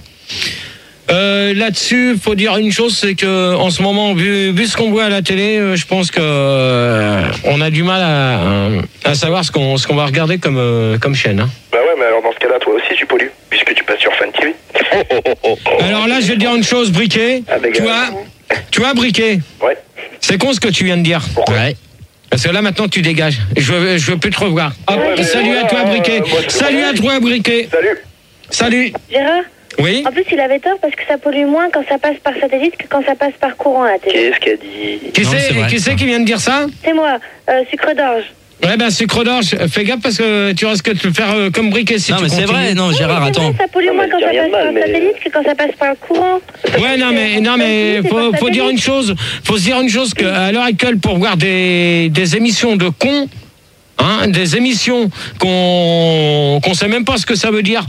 Euh, là-dessus, faut dire une chose, c'est que en ce moment, vu, vu ce qu'on voit à la télé, euh, je pense que euh, on a du mal à, à savoir ce qu'on ce qu'on va regarder comme euh, comme chaîne. Hein. Bah ouais, mais alors dans ce cas-là, toi aussi tu pollues, puisque tu passes sur Fan T V. Oh, oh, oh, oh, oh. Alors là, je vais te dire une chose, Briquet. Ah, bah, Tu gars. vois, tu vois, Briquet. Ouais. C'est con ce que tu viens de dire. Pourquoi Ouais. Parce que là maintenant tu dégages. Je veux, je veux plus te revoir. Hop, Ouais, mais salut à voilà, toi, Briquet. euh, moi, c'est Salut à pareil. toi, Briquet. Salut. Salut. Gérard, Oui. en plus, il avait tort parce que ça pollue moins quand ça passe par satellite que quand ça passe par courant à la télé. Qu'est-ce qu'elle dit? Qui Non, c'est c'est vrai, qui, ça. c'est qui vient de dire ça? C'est moi, euh, sucre d'orge. Ouais, ben sucre d'orge. Fais gaffe parce que tu risques de te faire euh, comme Briquet si Non tu mais c'est continues. vrai, non Oui, Gérard, c'est attends. vrai, ça pollue Non, moins mais quand je ça dis rien passe de par mal, mais- satellite que quand ça passe par le courant. Ouais, non mais non mais C'est faut, par faut satellite. dire une chose, faut se dire une chose que à l'heure actuelle pour voir des des émissions de cons. Hein, des émissions qu'on qu'on sait même pas ce que ça veut dire.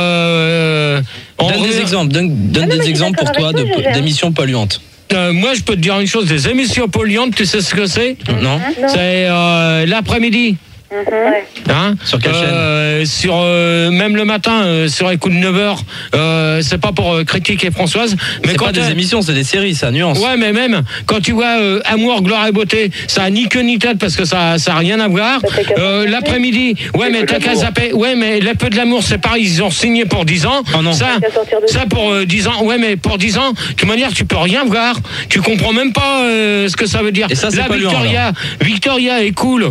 Euh, en Donne vrai- des exemples, donne, donne Ah non, mais des je suis exemples pour d'accord toi avec toi, de- Gégère. d'émissions polluantes. Euh, moi, je peux te dire une chose, des émissions polluantes, tu sais ce que c'est? Non. Non. C'est euh, l'après-midi. Ouais. Hein, Sur quelle euh, sur euh, même le matin euh, sur les coups de neuf heures, euh, c'est pas pour euh, critiquer Françoise, mais C'est quand pas des elle- émissions, c'est des séries, ça nuance. ouais, mais même quand tu vois euh, Amour, gloire et beauté, ça a ni queue ni tête parce que ça ça a rien à voir. Bah, t'as qu'à Euh, zapper. L'après-midi, ouais, mais peu t'as qu'à d'amour. zapper. Ouais, mais les peu de l'amour, c'est pareil, ils ont signé pour dix ans. Oh non. Ça, T'as qu'à sortir de ça pour euh, dix ans. Ouais, mais pour dix ans, de toute manière, tu peux rien voir. Tu comprends même pas euh, ce que ça veut dire. Et ça, c'est Là, pas lui, Victoria, Victoria est cool.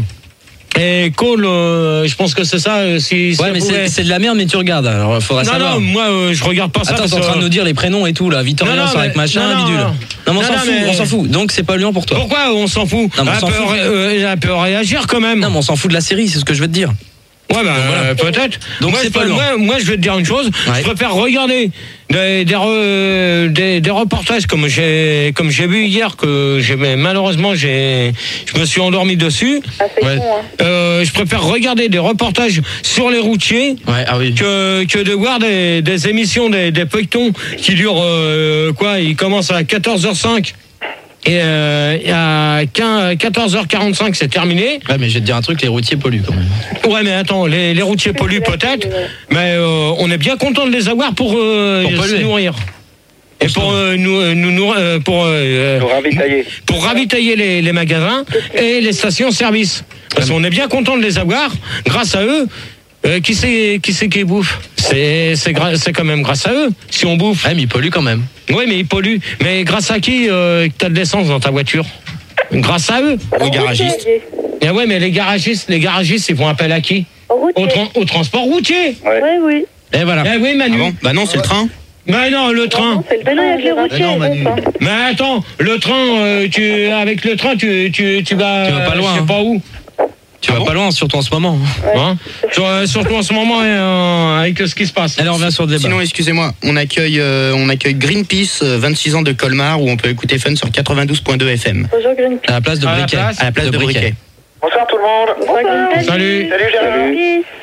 Et Cole, euh, je pense que c'est ça. euh, Si, si Ouais, on mais pouvait- c'est c'est de la merde, mais tu regardes. Alors, faudrait Non, savoir. non, moi, euh, je regarde pas ça. Attends, parce t'es en train que- de nous dire les prénoms et tout, là. Victoria, Non, non, c'est avec mais- machin, non, non, bidule. non. Non, mais on Non, s'en non, fout, mais- on s'en fout. Donc, c'est polluant pour toi. Pourquoi on s'en fout? Non, mais on elle, s'en peut fout. ré- euh, elle peut réagir quand même. Non, mais on s'en fout de la série, c'est ce que je veux te dire. Ouais, bah, voilà. euh, peut-être. Donc, moi, c'est je pas peux- loin. moi, moi, je vais te dire une chose. Ouais. Je préfère regarder des, des, re- des, des reportages comme j'ai, comme j'ai vu hier que j'ai, mais malheureusement, j'ai, je me suis endormi dessus. Ah, c'est Ouais. con, hein. Euh, je préfère regarder des reportages sur les routiers. Ouais, ah oui. Que, que de voir des, des émissions, des, des feuilletons qui durent, euh, quoi, ils commencent à quatorze heures cinq et euh, à quinze quatorze heures quarante-cinq, c'est terminé. Ouais, mais je vais te dire un truc, les routiers polluent quand même. Ouais, mais attends, les, les routiers polluent peut-être, mais euh, on est bien content de les avoir pour, euh, Pour se polluer. nourrir. Et pour euh, nous, euh, nous, nous- euh, pour, euh, Pour ravitailler. pour ravitailler les, les magasins et les stations-service. Parce qu'on est bien content de les avoir. Grâce à eux, euh, qui c'est qui c'est qui bouffe? C'est c'est gra- c'est quand même grâce à eux si on bouffe. Ouais, mais ils polluent quand même. Oui, mais ils polluent. Mais grâce à qui euh, que t'as de l'essence dans ta voiture? Grâce à eux. Aux garagistes. Et ouais, mais les garagistes, les garagistes, ils font appel à qui? Au routier. Au, tran- au transport routier. Ouais. Ouais, oui. Et voilà. Eh oui, Manu. Ah bon bah non, c'est le train. Mais non, le train. Non, c'est le train, il y a que les routiers. non, ils Manu. font ça. Mais attends, le train, euh, tu, avec le train, tu, tu, tu vas. Tu vas pas loin, Je sais hein. pas où. Tu vas pas loin, surtout en ce moment. Hein Sur- euh, surtout en ce moment, euh, avec ce qui se passe. Allez, on revient sur le débat. Sinon, excusez-moi, on accueille, euh, on accueille Greenpeace, euh, vingt-six ans de Colmar, où on peut écouter Fun sur quatre-vingt-douze point deux F M. Bonjour Greenpeace. À la place de À la Briquet. place À la place de Briquet. Bonsoir tout le monde. Bonsoir, Greenpeace. Salut. Salut Jérémy. Greenpeace.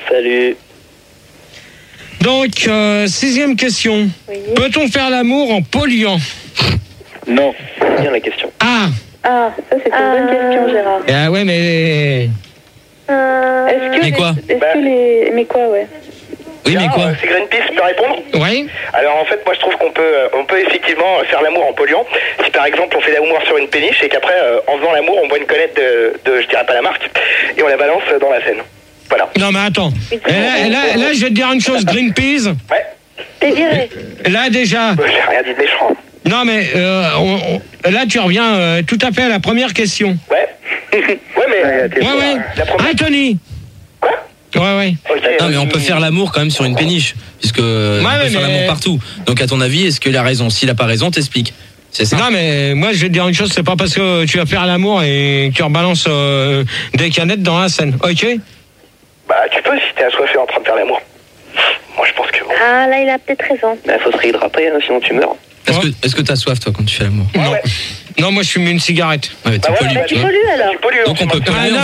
Salut. Donc, euh, sixième question. Oui. Peut-on faire l'amour en polluant? Non. C'est bien la question. Ah. Ah, ça c'est une Ah. bonne question, Gérard. Ah ouais, mais... Euh... Est-ce que Mais les- quoi Est-ce Bah. que les... Mais quoi, ouais. Oui, mais quoi? Euh, C'est Greenpeace, tu peux répondre? Oui. Alors en fait, moi je trouve qu'on peut, euh, on peut effectivement faire l'amour en polluant. Si par exemple on fait l'amour sur une péniche et qu'après, euh, en faisant l'amour, on boit une canette de, de, je dirais pas la marque, et on la balance dans la Seine. Voilà. Non, mais attends. Et là, là, là, je vais te dire une chose, Greenpeace. Ouais. T'es viré. Là, déjà... Euh, J'ai rien dit de méchant. Non, mais euh, on- on- là, tu reviens euh, tout à fait à la première question. Ouais. ouais, mais... Ouais, ouais. La première... Anthony. Quoi? Ouais, ouais. Ok. Non, mais on peut faire l'amour quand même sur une péniche, puisque on Ouais, peut mais- faire l'amour partout. Donc, à ton avis, est-ce qu'il a raison? S'il a pas raison, t'expliques. C'est ça. Non, mais moi, je vais te dire une chose, c'est pas parce que tu vas faire l'amour et que tu rebalances euh, des canettes dans la Seine, ok? Bah tu peux si t'es assoiffé en train de faire l'amour. Moi je pense que... Ah, là, il a peut-être raison. Bah, faut se réhydrater, hein, sinon tu meurs. Est-ce que est-ce que t'as soif, toi, quand tu fais l'amour? Non. Non, moi, je fume une cigarette. Ouais, mais t'es Bah ouais, pollué, Bah, tu tu vois. pollues alors. Tu pollues. Donc, on peut Ah, polluer non, en